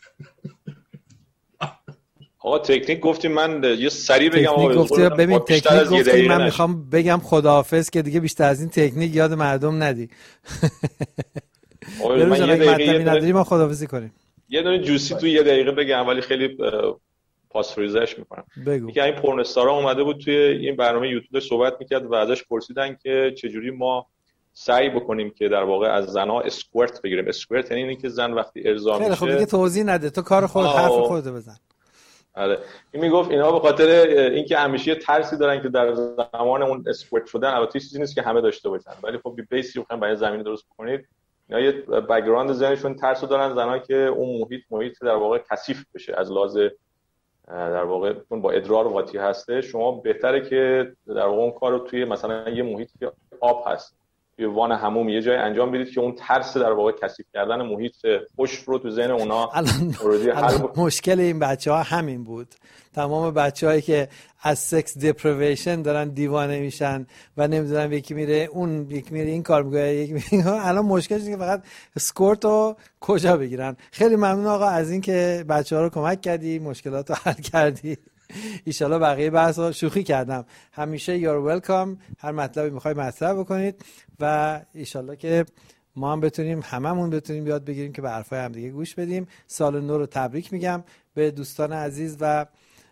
آقا تکنیک گفتیم، من یه سری بگم. آقا گفتی ببین تکنیک گفتیم، من میخوام بگم خداحافظ که دیگه بیشتر از این تکنیک یاد مردم ندی. آقا من یه دقیقه نداری ما خداحافظی کنیم. یه دونه جوسی تو یه دقیقه بگم ولی خیلی پاسفریزش میکنم. یکی این پورن استارا اومده بود توی این برنامه یوتیوب صحبت میکرد و ازش پرسیدن که چجوری ما سعی بکنیم که در واقع از زنها اسکورت بگیریم. اسکورت یعنی اینه که زن وقتی ارضا میشه. خیلی خب دیگه توضیح نده، تو کار خود حرف خودت بزن. آره این میگفت اینا به خاطر اینکه همیشه ترسی دارن که در زمان اون اسکورت شدن، البته چیزی نیست که همه داشته باشن ولی خب بی بیسی بخواید برای زمین درست بکنید، اینا یه بک‌گراند ذهنشون ترسو دارن زنا که اون محیط محیط در واقع کثیف بشه از لحاظ در واقع اون با ادرار قاطی هسته. شما بهتره که در واقع اون کارو توی مثلا یه محیطی که آب هست، یه وان حموم، یه جای انجام بدید که اون ترس در واقع کثیف کردن محیط خشک رو تو ذهن اونا اوردی حل ب... مشکل این بچه‌ها همین بود. تمام بچه‌هایی که از سکس دیپریویشن دارن دیوانه میشن و نمیدونم یکی میره اون یکی میره این کار میگه یکی میگه، الان مشکلش اینه که فقط اسکورت رو کجا بگیرن. خیلی ممنون آقا از این که بچه‌ها رو کمک کردی، مشکلات رو حل کردی. ایشالا بقیه بحثا شوخی کردم. همیشه یور ویلکام، هر مطلبی میخوای مطرح بکنید و ایشالا که ما هم بتونیم هممون بتونیم یاد بگیریم که به حرفای هم دیگه گوش بدیم. سال نو رو تبریک میگم به دوستان عزیز و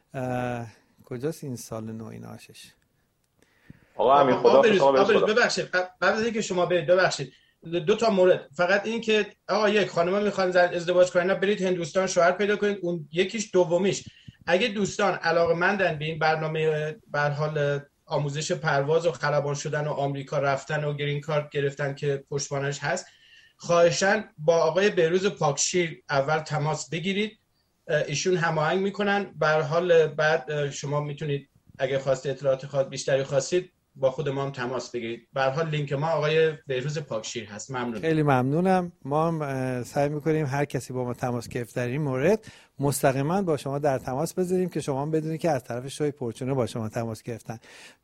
کجاست این سال نو ایناشش؟ آقا همین خدا ببخشید قبل از اینکه شما برید ببخشید دو تا مورد فقط این که آقا یک خانم‌ها میخوان ازدواج کنن برید هندوستان شوهر پیدا کنید. اون یکیش، دومیش اگه دوستان علاقه‌مندن به این برنامه به هر حال آموزش پرواز و خلبان شدن و آمریکا رفتن و گرین کارت گرفتن که پشتوانش هست، خواهشاً با آقای بهروز پاکشیر اول تماس بگیرید، ایشون هماهنگ میکنن. به هر حال بعد شما میتونید اگه خواست اطلاعات خاص بیشتری خواستید با خود ما هم تماس بگیرید. به هر حال لینک ما آقای بهروز پاکشیر هست. ممنون. خیلی ممنونم. ما هم سعی میکنیم هر کسی با ما تماس گرفت در این مورد مستقیما با شما در تماس بذاریم که شما هم بدونید که از طرف شوی پورچونه با شما تماس گرفتن.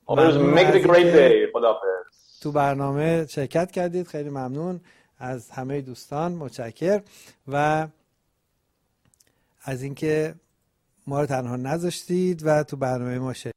تو برنامه شرکت کردید، خیلی ممنون از همه دوستان، متشکرم و از اینکه ما رو تنها نذاشتید و تو برنامه ما شرکت.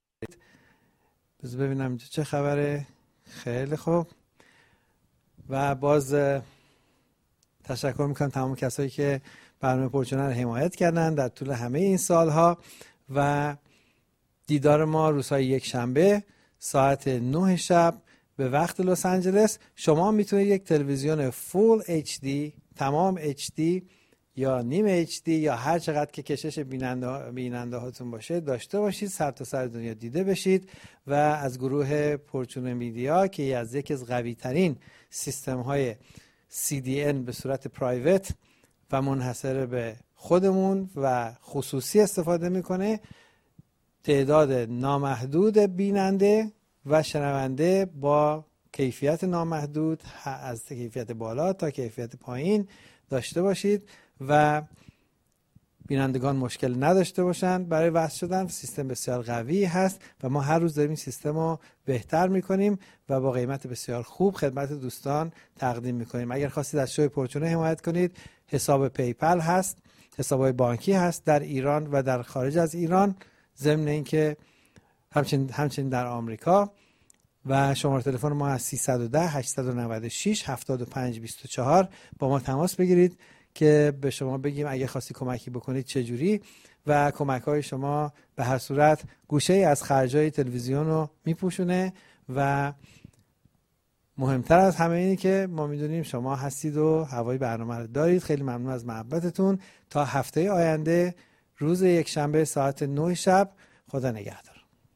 بذار ببینم چه خبره. خیلی خوب و باز تشکر میکنم تمام کسایی که برنامه پورچونه رو حمایت کردن در طول همه این سالها و دیدار ما روزهای یک شنبه ساعت نه شب به وقت لس آنجلس. شما میتونید یک تلویزیون فول اچ دی، تمام اچ دی یا نیم اچ دی یا هر چقدر که کشش بیننده بیننده هاتون باشه داشته باشید، سر تا سر دنیا دیده بشید و از گروه پورچونه میدیا که از یکی از قوی ترین سیستم های سی دی ان به صورت پرایوت و منحصر به خودمون و خصوصی استفاده میکنه، تعداد نامحدود بیننده و شنونده با کیفیت نامحدود از کیفیت بالا تا کیفیت پایین داشته باشید و بینندگان مشکل نداشته باشن برای وصل شدن. سیستم بسیار قوی هست و ما هر روز داریم سیستم رو بهتر میکنیم و با قیمت بسیار خوب خدمت دوستان تقدیم میکنیم. اگر خواستید از شوی پورچونه حمایت کنید، حساب پیپل هست، حساب‌های بانکی هست در ایران و در خارج از ایران، ضمن اینکه همچنین همچنین در آمریکا و شماره تلفن ما از سیصد و ده هشتصد و نود و شش هفتاد و پنج بیست و چهار با ما تماس بگیرید که به شما بگیم اگه خواستی کمکی بکنید چجوری و کمک‌های شما به هر صورت گوشه‌ای از خرجای تلویزیون رو میپوشونه و مهمتر از همه اینه که ما میدونیم شما هستید و هوای برنامه رو دارید. خیلی ممنون از محبتتون. تا هفته آینده روز یک شنبه ساعت نه شب. خدا نگهدار.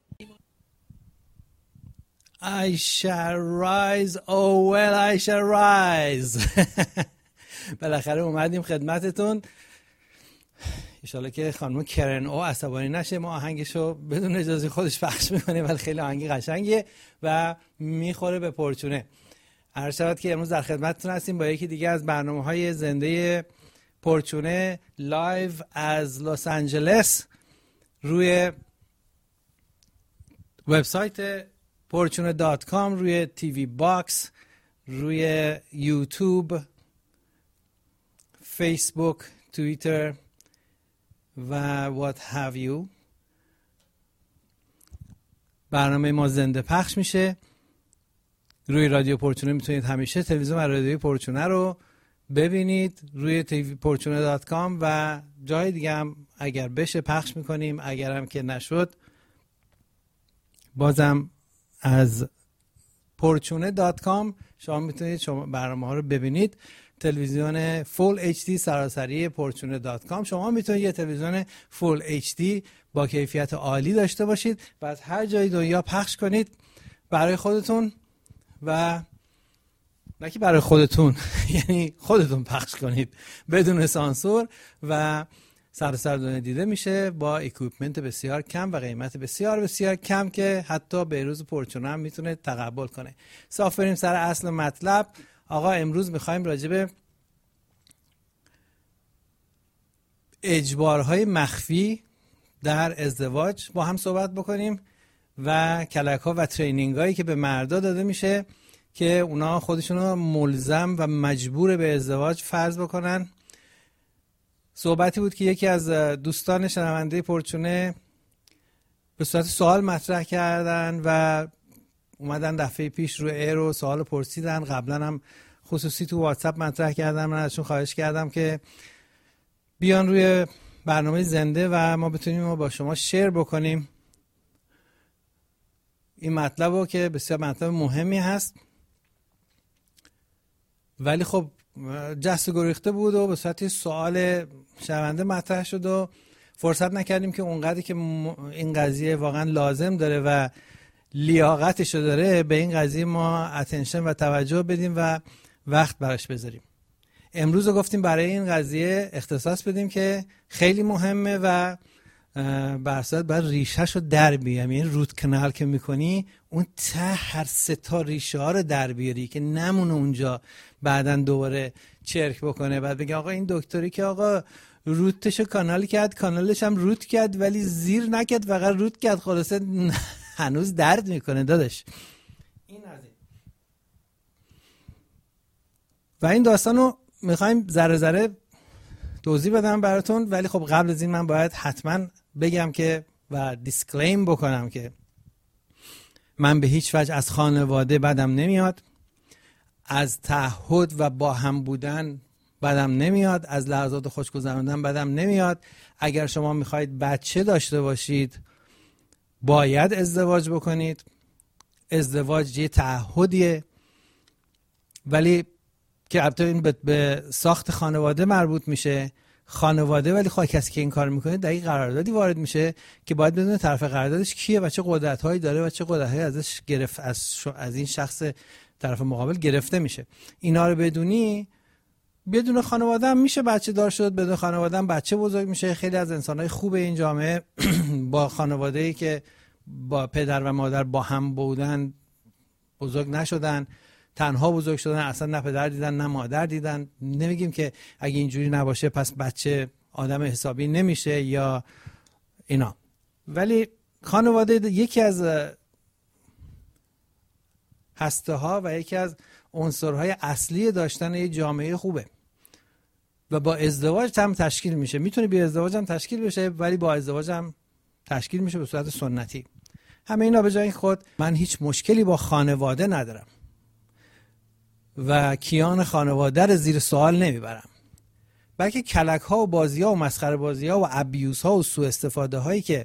I shall rise, oh well I shall rise. بالاخره اومدیم خدمتتون. انشالله که خانم کرن او عصبانی نشه، ما آهنگشو بدون اجازه خودش پخش میکنه ولی خیلی آهنگی قشنگیه و میخوره به پرچونه. هر شود که امروز در خدمتتون هستیم با یکی دیگه از برنامه‌های زنده پرچونه لایو از لس آنجلس روی وبسایت پرچونه دات کام، روی تیوی باکس، روی یوتیوب، فیسبوک، توییتر و what have you. برنامه ما زنده پخش میشه. روی رادیو پرچونه میتونید همیشه تلویزیون و رادیو پرچونه رو ببینید روی تیوی پرچونه دات کام و جای دیگه هم اگر بشه پخش میکنیم، اگر هم که نشد بازم از پرچونه دات کام شما میتونید شما برنامه ها رو ببینید. تلویزیون فول اچ دی سراسری پرچونه دات کام. شما میتونید یه تلویزیون فول اچ دی با کیفیت عالی داشته باشید و از هر جای دنیا پخش کنید برای خودتون و نه که برای خودتون یعنی خودتون پخش کنید بدون سانسور و سراسر دنیا دیده میشه با اکویپمنت بسیار کم و قیمت بسیار بسیار کم که حتی بیروز پرچونه هم میتونه تقبل کنه. صاف بریم سر اصل مطلب. آقا امروز میخوایم راجع به اجبارهای مخفی در ازدواج با هم صحبت بکنیم و کلک ها و ترینینگ هایی که به مردا داده میشه که اونا خودشون رو ملزم و مجبور به ازدواج فرض بکنن. صحبتی بود که یکی از دوستان شنونده پرچونه به صورت سوال مطرح کردن و اومدن دفعه پیش رو ایر و سوال پرسیدن. قبلا هم خصوصی تو واتساپ مطرح کردم. من ازشون خواهش کردم که بیان روی برنامه زنده و ما بتونیم با شما شیر بکنیم این مطلب رو که بسیار مطلب مهمی هست، ولی خب جست و گریخته بود و به صورت سوال شنونده مطرح شد و فرصت نکردیم که اونقدری که این قضیه واقعا لازم داره و لیاقتشو داره به این قضیه ما اتنشن و توجه بدیم و وقت براش بذاریم. امروز رو گفتیم برای این قضیه اختصاص بدیم که خیلی مهمه و برصد باید ریشه‌شو در بیاریم. یعنی روت کانال که میکنی اون ته هر سه تا ریشه ها رو در بیاری که نمونه اونجا بعدن دوباره چرک بکنه بعد بگه آقا این دکتری که آقا روتشو کانال کرد، کانالش هم روت کرد ولی زیر نکرد، فقط روت کرد، خلاصه هنوز درد میکنه داداش. این از این. و این داستانو میخوایم ذره ذره توضیح بدم براتون، ولی خب قبل از این من باید حتما بگم که و دیسکلیم بکنم که من به هیچ وجه از خانواده بدم نمیاد، از تعهد و با هم بودن بدم نمیاد، از لحظات خوش گذراندن بدم نمیاد. اگر شما میخواید بچه داشته باشید باید ازدواج بکنید. ازدواج یه تعهدیه، ولی که البته این به ساخت خانواده مربوط میشه. خانواده ولی خواهی کسی که این کار میکنه در این قراردادی وارد میشه که باید بدونه طرف قراردادش کیه و چه قدرت‌هایی داره و چه قدرت‌هایی ازش گرفت از از این شخص طرف مقابل گرفته میشه. اینا رو بدونی بدون خانواده هم میشه بچه دار شد، بدون خانواده هم بچه بزرگ میشه. خیلی از انسان‌های خوب این جامعه با خانواده‌ای که با پدر و مادر با هم بودن بزرگ نشدن، تنها بزرگ شدن، اصلا نه پدر دیدن نه مادر دیدن. نمیگیم که اگه اینجوری نباشه پس بچه آدم حسابی نمیشه یا اینا، ولی خانواده یکی از هسته ها و یکی از عنصرهای اصلی داشتن یک جامعه خوبه و با ازدواج هم تشکیل میشه. میتونه بی ازدواج هم تشکیل بشه ولی با ازدواج هم تشکیل میشه به صورت سنتی. همه اینا به جای خود من هیچ مشکلی با خانواده ندارم و کیان خانواده رو زیر سوال نمیبرم، بلکه کلک ها و بازی ها و مسخره بازی ها و ابیوز ها و سوء استفاده هایی که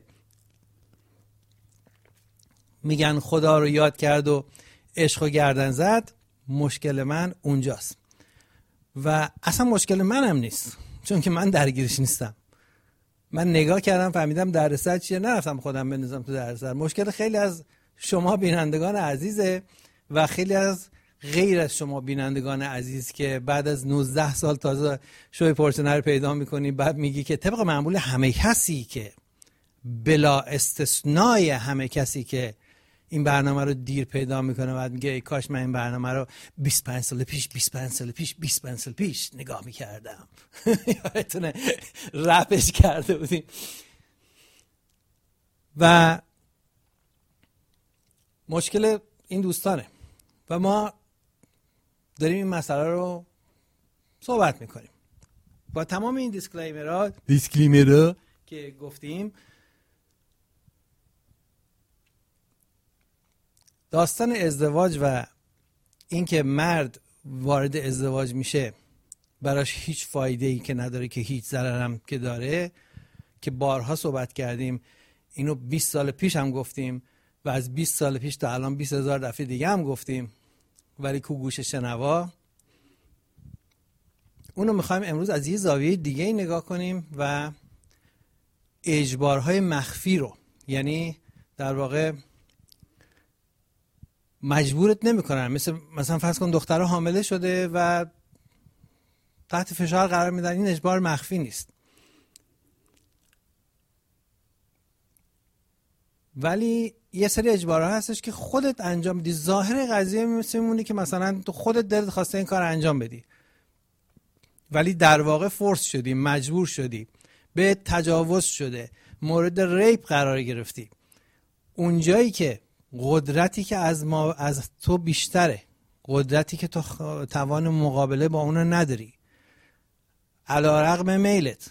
میگن خدا رو یاد کرد و عشق و گردن زد، مشکل من اونجاست و اصلا مشکل منم نیست، چون که من درگیرش نیستم. من نگاه کردم فهمیدم دردسر چیه، نرفتم خودم بندازم تو دردسر. مشکل خیلی از شما بینندگان عزیزه و خیلی از غیر از شما بینندگان عزیز که بعد از نوزده سال تازه شوی پورشنر رو پیدا میکنی، بعد میگی که طبق معمول همه کسی که بلا استثنای همه کسی که این برنامه رو دیر پیدا میکنه، بعد میگه ای کاش من این برنامه رو بیست و پنج سال پیش بیست و پنج سال پیش بیست و پنج سال پیش نگاه میکردم. یادتونه رپش کرده بودیم. و مشکل این دوستانه و ما داریم این مسئله رو صحبت میکنیم با تمام این دیسکلیمرها دیسکلیمرها که گفتیم. داستان ازدواج و اینکه مرد وارد ازدواج میشه براش هیچ فایده ای که نداره، که هیچ ضررم که داره، که بارها صحبت کردیم. اینو بیست سال پیش هم گفتیم و از بیست سال پیش تا الان بیست هزار دفعه دیگه هم گفتیم، ولی کو گوش شنوا. اونو میخوایم امروز از یه زاویه دیگه ای نگاه کنیم و اجبارهای مخفی رو، یعنی در واقع مجبورت نمیکنن، مثل مثلا فرض کن دختره حامله شده و تحت فشار قرار میدن، این اجبار مخفی نیست. ولی یه سری اجبارها هستش که خودت انجام بدی. ظاهر قضیه مثل میمونه که مثلا تو خودت دلت خواسته این کار انجام بدی، ولی در واقع فورس شدی، مجبور شدی، به تجاوز شده، مورد ریپ قرار گرفتی. اونجایی که قدرتی که از ما از تو بیشتره، قدرتی که تو توان مقابله با اون نداری، علی رغم میلت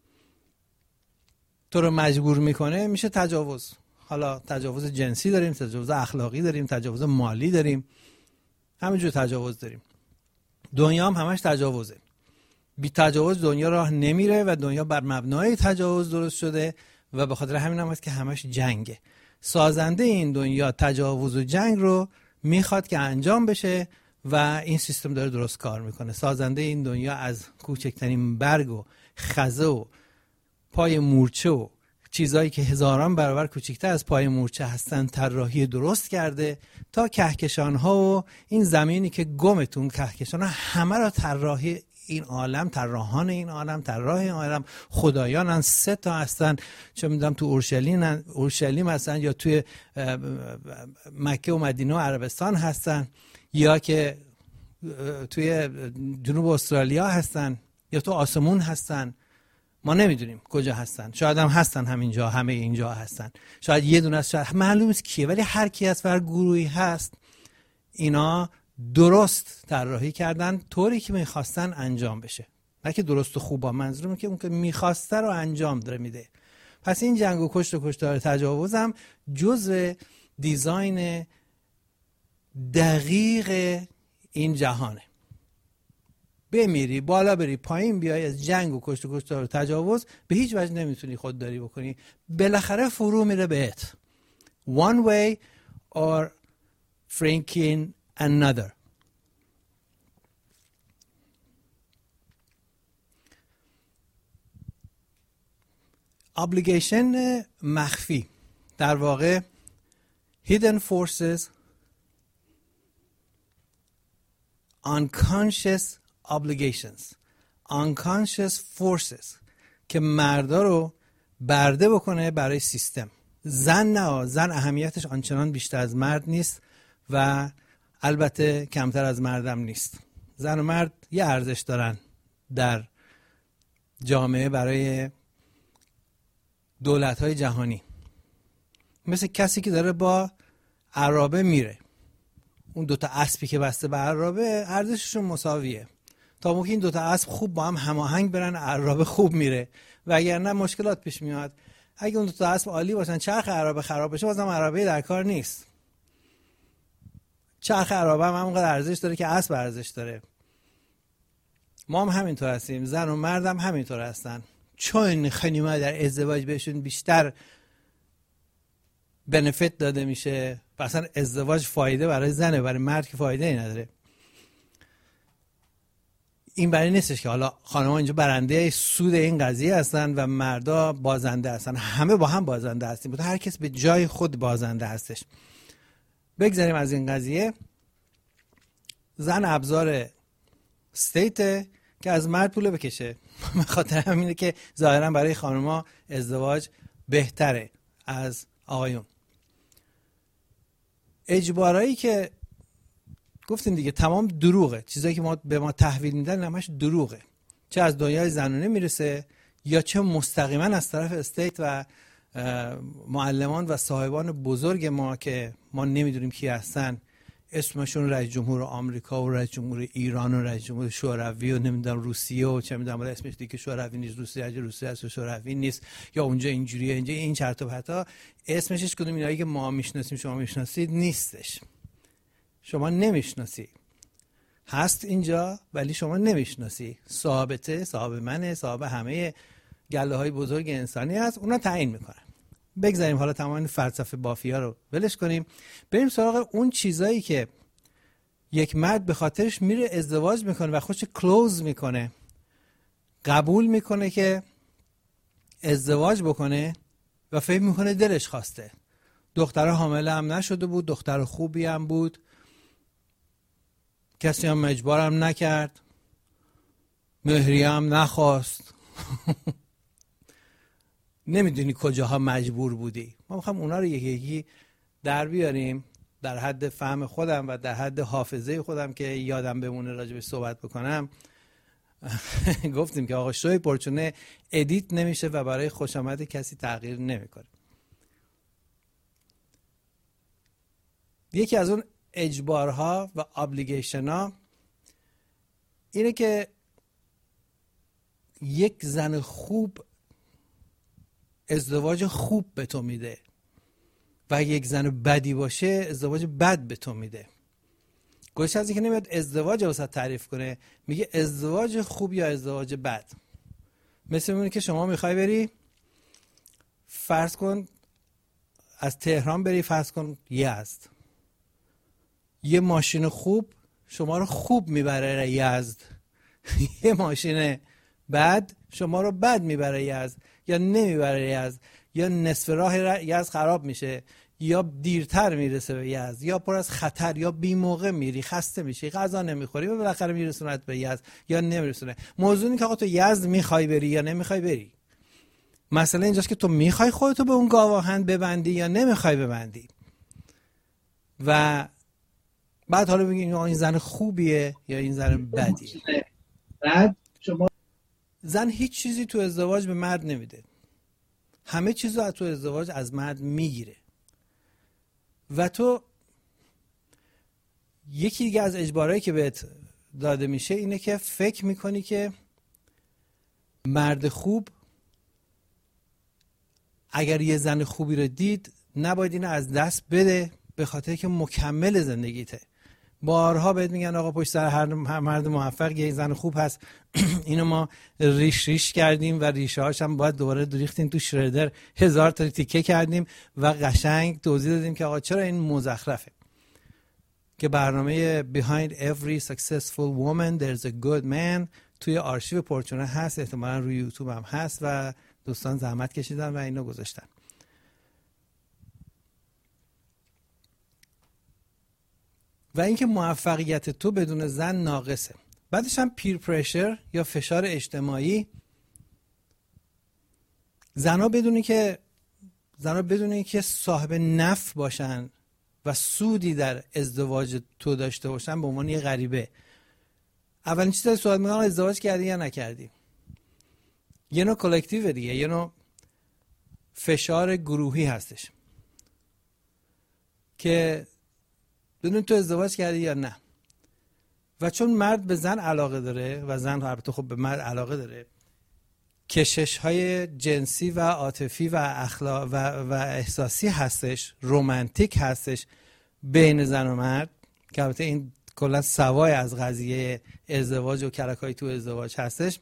تو رو مجبور میکنه، میشه تجاوز. حالا تجاوز جنسی داریم، تجاوز اخلاقی داریم، تجاوز مالی داریم، همینجور تجاوز داریم. دنیا هم همش تجاوزه. بی تجاوز دنیا راه نمیره و دنیا بر مبنای تجاوز درست شده و به خاطر همین هم هست که همش جنگه. سازنده این دنیا تجاوز و جنگ رو میخواد که انجام بشه و این سیستم داره درست کار میکنه. سازنده این دنیا از کوچکترین برگ و خزه و پای مورچه و چیزایی که هزاران برابر کوچکتر از پای مورچه هستن طراحی درست کرده تا کهکشان ها و این زمینی که گمتون کهکشان ها همه را طراحی این عالم، طراحان این عالم، طراح این عالم خدایانن. سه تا هستن، چه میدونم تو اورشلیم اورشلیم هستن، یا توی مکه و مدینه و عربستان هستن، یا که توی جنوب استرالیا هستن، یا تو آسمون هستن. ما نمیدونیم کجا هستن. شاید هم هستن همینجا، همه اینجا هستن. شاید یه دونه است، شاید معلوم نیست کیه، ولی هر کی از هر گروهی هست اینا درست طراحی کردن طوری که میخواستن انجام بشه. نه که درست و خوبا، منظورم که اون که میخواسته رو انجام داره میده. پس این جنگ و کشت و کشتار تجاوز هم جزء دیزاین دقیق این جهانه. بمیری بالا بری پایین بیای، از جنگ و کشت و کشتار تجاوز به هیچ وجه نمیتونی خودداری بکنی. بالاخره فرو میره بهت. One way or freaking another. obligation مخفی، در واقع hidden forces, unconscious obligations, unconscious forces که مردا رو برده بکنه برای سیستم. زن نه، زن اهمیتش آنچنان بیشتر از مرد نیست و البته کمتر از مردم نیست. زن و مرد یه ارزش دارن در جامعه برای دولت‌های جهانی. مثل کسی که داره با عرابه میره، اون دوتا اسبی که بسته به عرابه ارزششون مساویه. تا موقع این دوتا اسب خوب با هم هماهنگ برن عرابه خوب میره، و اگر نه مشکلات پیش میاد. اگه اون دوتا اسب عالی باشن، چرخ عرابه خراب بشه، بازم عرابه در کار نیست. چرخ عرابه هم همونقدر ارزش داره که اسب ارزش داره. ما هم همینطور هستیم، زن و مرد هم همینطور هستن. چون خانم‌ها در ازدواج بهشون بیشتر بنفیت داده میشه، اصلا ازدواج فایده برای زنه، برای مرد که فایده ای نداره. این برای نیستش که حالا خانم‌ها اینجا برنده سود این قضیه هستن و مردا بازنده هستن. همه با هم بازنده هستیم، هر کس به جای خود بازنده هستش. بگذاریم از این قضیه. زن ابزار استیت که از مرد پول بکشه. به خاطر همینه که ظاهرا برای خانم‌ها ازدواج بهتره از آقایون. اجبارایی که گفتیم دیگه تمام دروغه، چیزایی که ما به ما تحویل میدن همش دروغه، چه از دنیای زنانه میرسه یا چه مستقیما از طرف استیت و معلمان و صاحبان بزرگ ما که ما نمیدونیم کی هستن، اسمشون رئیس جمهور آمریکا و رئیس جمهور ایران و رئیس جمهور شوروی و نمیدونم روسیه و چه میدونم اسمش دیگه شوروی نیست، روسیه اگه روسیه است شوروی نیست، یا اونجا اینجوریه اینجا این چرت و پرتا، اسمش هیچ کدوم اینایی که ما میشناسیم شما میشناسید نیستش. شما نمیشناسی، هست اینجا ولی شما نمیشناسی. صاحبته، صاحب منه، صاحب همه گله های بزرگ انسانی هست، اونا تعیین میکنن. بگذاریم حالا تمام فلسفه بافیا رو ولش کنیم، بریم سراغ اون چیزایی که یک مرد به خاطرش میره ازدواج میکنه و خودش کلوز میکنه، قبول میکنه که ازدواج بکنه و فکر میکنه دلش خواسته. دختر حامله هم نشده بود، دختر خوبی هم بود، کسی هم مجبورم نکرد، مهریه هم نخواست. نمیدونی کجاها مجبور بودی. ما میخوام اونا رو یکی یکی در بیاریم در حد فهم خودم و در حد حافظه خودم که یادم بمونه راجع به صحبت بکنم. گفتیم که آقا شوی پرچونه ادیت نمیشه و برای خوشامد کسی تغییر نمیکنه. یکی از اون اجبارها و ابلیگیشن ها اینه که یک زن خوب ازدواج خوب به تو میده و یک زن بدی باشه ازدواج بد به تو میده. گوش از اینکه نمیاد ازدواج واسه تعریف کنه، میگه ازدواج خوب یا ازدواج بد. مثل اونه که شما میخوای بری فرض کن از تهران بری فرض کن یزد، یه ماشین خوب شما رو خوب میبره یزد، یه ماشین بد شما رو بد میبره یزد، یا نمیبره یزد، یا نصف راه یزد خراب میشه، یا دیرتر میرسه به یزد، یا پر از خطر، یا بی موقع میری خسته میشی غذا نمیخوری و بالاخره میرسونت به یزد یا نمیرسونه. موضوع اینه که آقا تو یزد میخوای بری یا نمیخوای بری. مسئله اینجاست که تو میخوای خودتو به اون گاواهن ببندی یا نمیخوای ببندی. و بعد حالا بگیم این زن خوبیه یا این زن بدیه. بعد شما زن هیچ چیزی تو ازدواج به مرد نمیده، همه چیز رو تو ازدواج از مرد میگیره. و تو یکی دیگه از اجبارهایی که بهت داده میشه اینه که فکر میکنی که مرد خوب اگر یه زن خوبی رو دید نباید اینو از دست بده به خاطر که مکمل زندگیته. بارها بهت میگن آقا پشت سر هر مرد موفق یه زن خوب هست. اینو ما ریش ریش کردیم و ریشه هاش هم باید دوباره ریختیم تو شردر، هزار تا تیکه کردیم و قشنگ توضیح دادیم که آقا چرا این مزخرفه. که برنامه Behind Every Successful Woman There's a Good Man توی آرشیو پرچونه هست، احتمالاً روی یوتیوب هم هست و دوستان زحمت کشیدن و اینو گذاشتن. و اینکه موفقیت تو بدون زن ناقصه. بعدش هم پیر پرشر یا فشار اجتماعی. زنها بدونی که زنها بدونی که صاحب نفع باشن و سودی در ازدواج تو داشته باشن به عنوان یه غریبه. اولین چیزی که سوال میکنم ازدواج کردی یا نکردی. یه نوع کلکتیو دیگه، یه نوع فشار گروهی هستش که بدون تو ازدواج کردی یا نه. و چون مرد به زن علاقه داره و زن البته خب به مرد علاقه داره، کشش های جنسی و عاطفی و اخلاق و, و احساسی هستش، رومانتیک هستش بین زن و مرد که البته این کلا سوای از قضیه ازدواج و کلکای تو ازدواج هستش.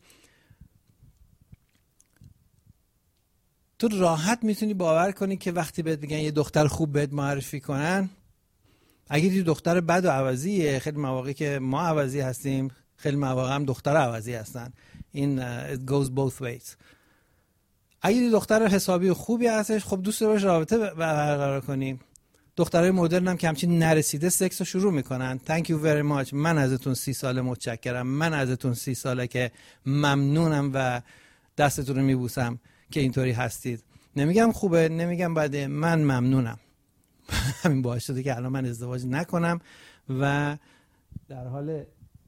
تو راحت میتونی باور کنی که وقتی بهت میگن یه دختر خوب بهت معرفی کنن، اگه یه دختر بد و عوضیه، خیلی مواقعی که ما عوضی هستیم، خیلی مواقع هم دختر عوضی هستن. این uh, it goes both ways. اگه دختر حسابی خوبی هستش، خب دوست داری رابطه برقرار کنیم. دخترای مدرن هم که همچین نرسیده سکس رو شروع میکنن. thank you very much، من ازتون سی ساله متشکرم، من ازتون سی ساله که ممنونم و دستتون رو میبوسم که اینطوری هستید. نمیگم خوبه، نمیگم بده، من ممنونم. همین باعث شده که الان من ازدواج نکنم و در حال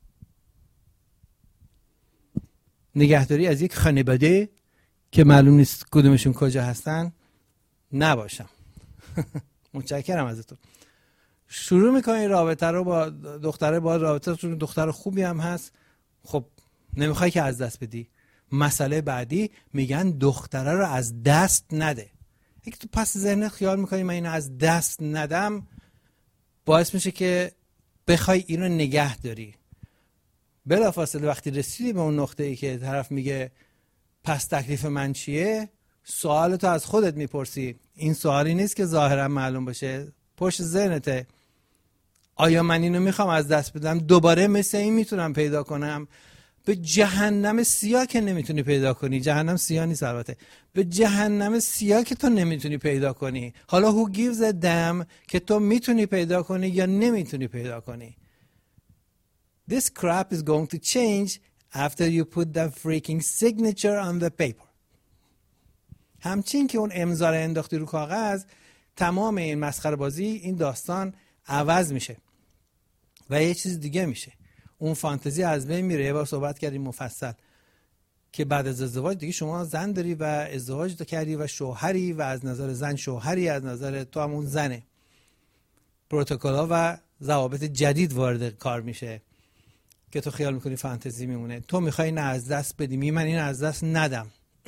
نگهداری از یک خانواده که معلوم نیست کدومشون کجا هستن نباشم. متشکرم ازتون. شروع میکنی رابطه رو با دختره، با رابطه دختر خوبی هم هست، خب نمیخوای که از دست بدی. مسئله بعدی میگن دختره رو از دست نده. اگه تو پس ذهنت خیال میکنی من اینو از دست ندم، باعث میشه که بخوای اینو نگه داری. بلافاصله وقتی رسیدی به اون نقطه ای که طرف میگه پس تکلیف من چیه، سوالتو از خودت میپرسی. این سوالی نیست که ظاهرا معلوم باشه، پشت ذهنته. آیا من اینو میخوام از دست بدم؟ دوباره مثل این میتونم پیدا کنم؟ به جهنم سیاه که نمیتونی پیدا کنی. جهنم سیاه نیست البته، به جهنم سیاه که تو نمیتونی پیدا کنی. حالا who gives a damn که تو میتونی پیدا کنی یا نمیتونی پیدا کنی. This crap is going to change after you put the freaking signature on the paper. همچین که اون امضا رو انداختی رو کاغذ، تمام این مسخره بازی، این داستان عوض میشه و یه چیز دیگه میشه. اون فانتزی از بین میره. یه بار صحبت کردیم مفصل که بعد از ازدواج دیگه شما زن داری و ازدواج کردی و شوهری و از نظر زن شوهری، از نظر تو هم اون زنه. پروتکل‌ها و ضوابط جدید وارد کار میشه که تو خیال میکنی فانتزی میمونه. تو میخوای اینو از دست بدی، می من اینو از دست ندم.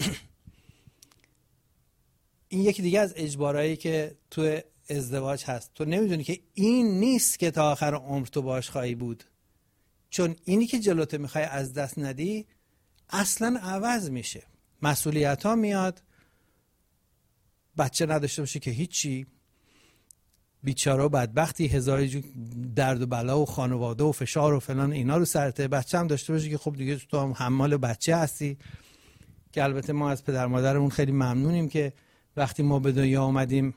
این یکی دیگه از اجبارهایی که تو ازدواج هست. تو نمیدونی که این نیست که تا آخر عمر تو باش خواهی بود، چون اینی که جلوت میخوای از دست ندی اصلا عوض میشه. مسئولیت ها میاد، بچه نداشته باشی که هیچی، بیچاره و بدبختی، هزار جو درد و بلا و خانواده و فشار و فلان اینا رو سرته. بچه هم داشته باشی که خب دیگه تو هم حمال بچه هستی، که البته ما از پدر مادرمون خیلی ممنونیم که وقتی ما به دنیا آمدیم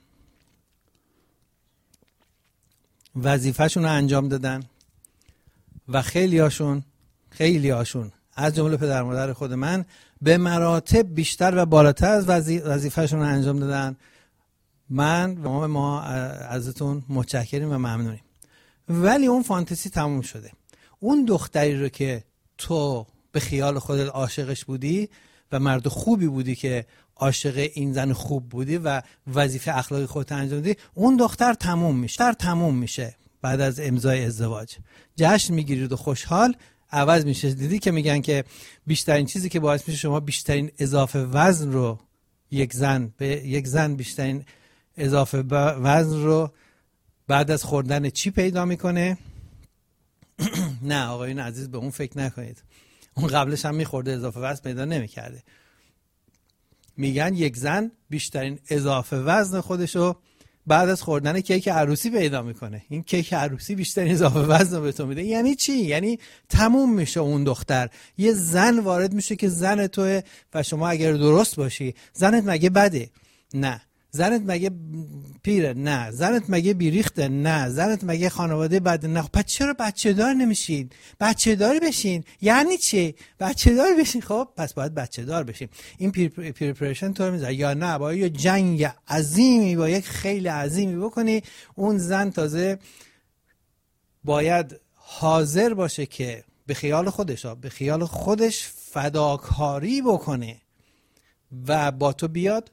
وظیفه‌شون رو انجام دادن و خیلی هاشون خیلی هاشون از جمله پدر مادر خود من به مراتب بیشتر و بالاتر از وظیفه‌شون رو انجام دادن. من و ما, ما ازتون متشکریم و ممنونیم. ولی اون فانتزی تموم شده. اون دختری رو که تو به خیال خودت عاشقش بودی و مرد خوبی بودی که عاشق این زن خوب بودی و وظیفه اخلاقی خودت انجام دادی، اون دختر تموم میشه. دختر تموم میشه بعد از امضای ازدواج. جشن میگیرید و خوشحال، عوض میشه. دیدی که میگن که بیشترین چیزی که باعث میشه شما بیشترین اضافه وزن رو یک زن به یک زن بیشترین اضافه وزن رو بعد از خوردن چی پیدا میکنه؟ نه آقایون عزیز به اون فکر نکنید. اون قبلش هم میخورده اضافه وزن پیدا نمیکرده. میگن یک زن بیشترین اضافه وزن خودشو بعد از خوردن کیک عروسی پیدا میکنه. این کیک عروسی بیشترین اضافه وزن به تو میده. یعنی چی؟ یعنی تموم میشه اون دختر. یه زن وارد میشه که زن توه و شما اگر درست باشی، زنت مگه بده؟ نه. زنت مگه پیره؟ نه. زنت مگه بیریخته؟ نه. زنت مگه خانواده بده؟ نه. پس چرا بچه دار نمیشین؟ بچه دار بشین. یعنی چی؟ بچه دار بشین. خب پس باید بچه دار بشین. این پیر پریپریشن تو رو میذاره یا نه؟ باید یه جنگ عظیمی با یک خیلی عظیمی بکنی. اون زن تازه باید حاضر باشه که به خیال خودش به خیال خودش فداکاری بکنه و با تو بیاد،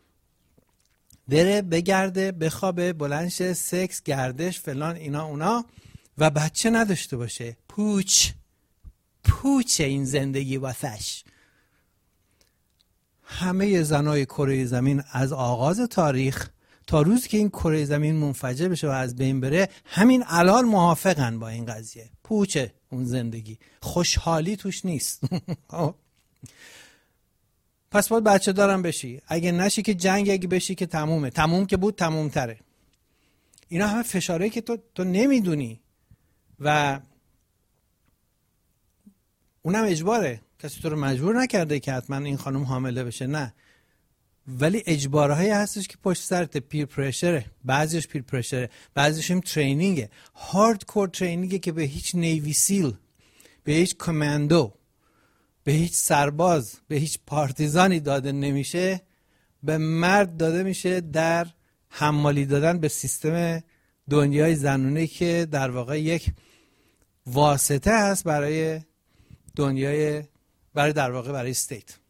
بره بگرده بخوابه بلندشه سکس گردش فلان اینا اونا و بچه نداشته باشه. پوچ پوچ این زندگی واسش. همه زنای کره زمین از آغاز تاریخ تا روزی که این کره زمین منفجر بشه و از بین بره همین الان موافقن با این قضیه. پوچه اون زندگی، خوشحالی توش نیست. پس باید بچه دارم بشی. اگه نشی که جنگ، اگه بشی که تمومه. تموم که بود تموم تره. اینا همه فشاره که تو تو نمیدونی و اونم اجباره، کسی تو رو مجبور نکرده که حتما این خانم حامله بشه، نه، ولی اجبارهایی هستش که پشت سرت، پیر پرشره، بعضیش پیر پرشره، بعضیش هم ترینینگه، هارد کور ترینینگه که به هیچ نیوی سیل، به هیچ کماندو، به هیچ سرباز، به هیچ پارتیزانی داده نمیشه، به مرد داده میشه در حمالی دادن به سیستم دنیای زنونه که در واقع یک واسطه هست برای دنیای، برای در واقع برای استیت.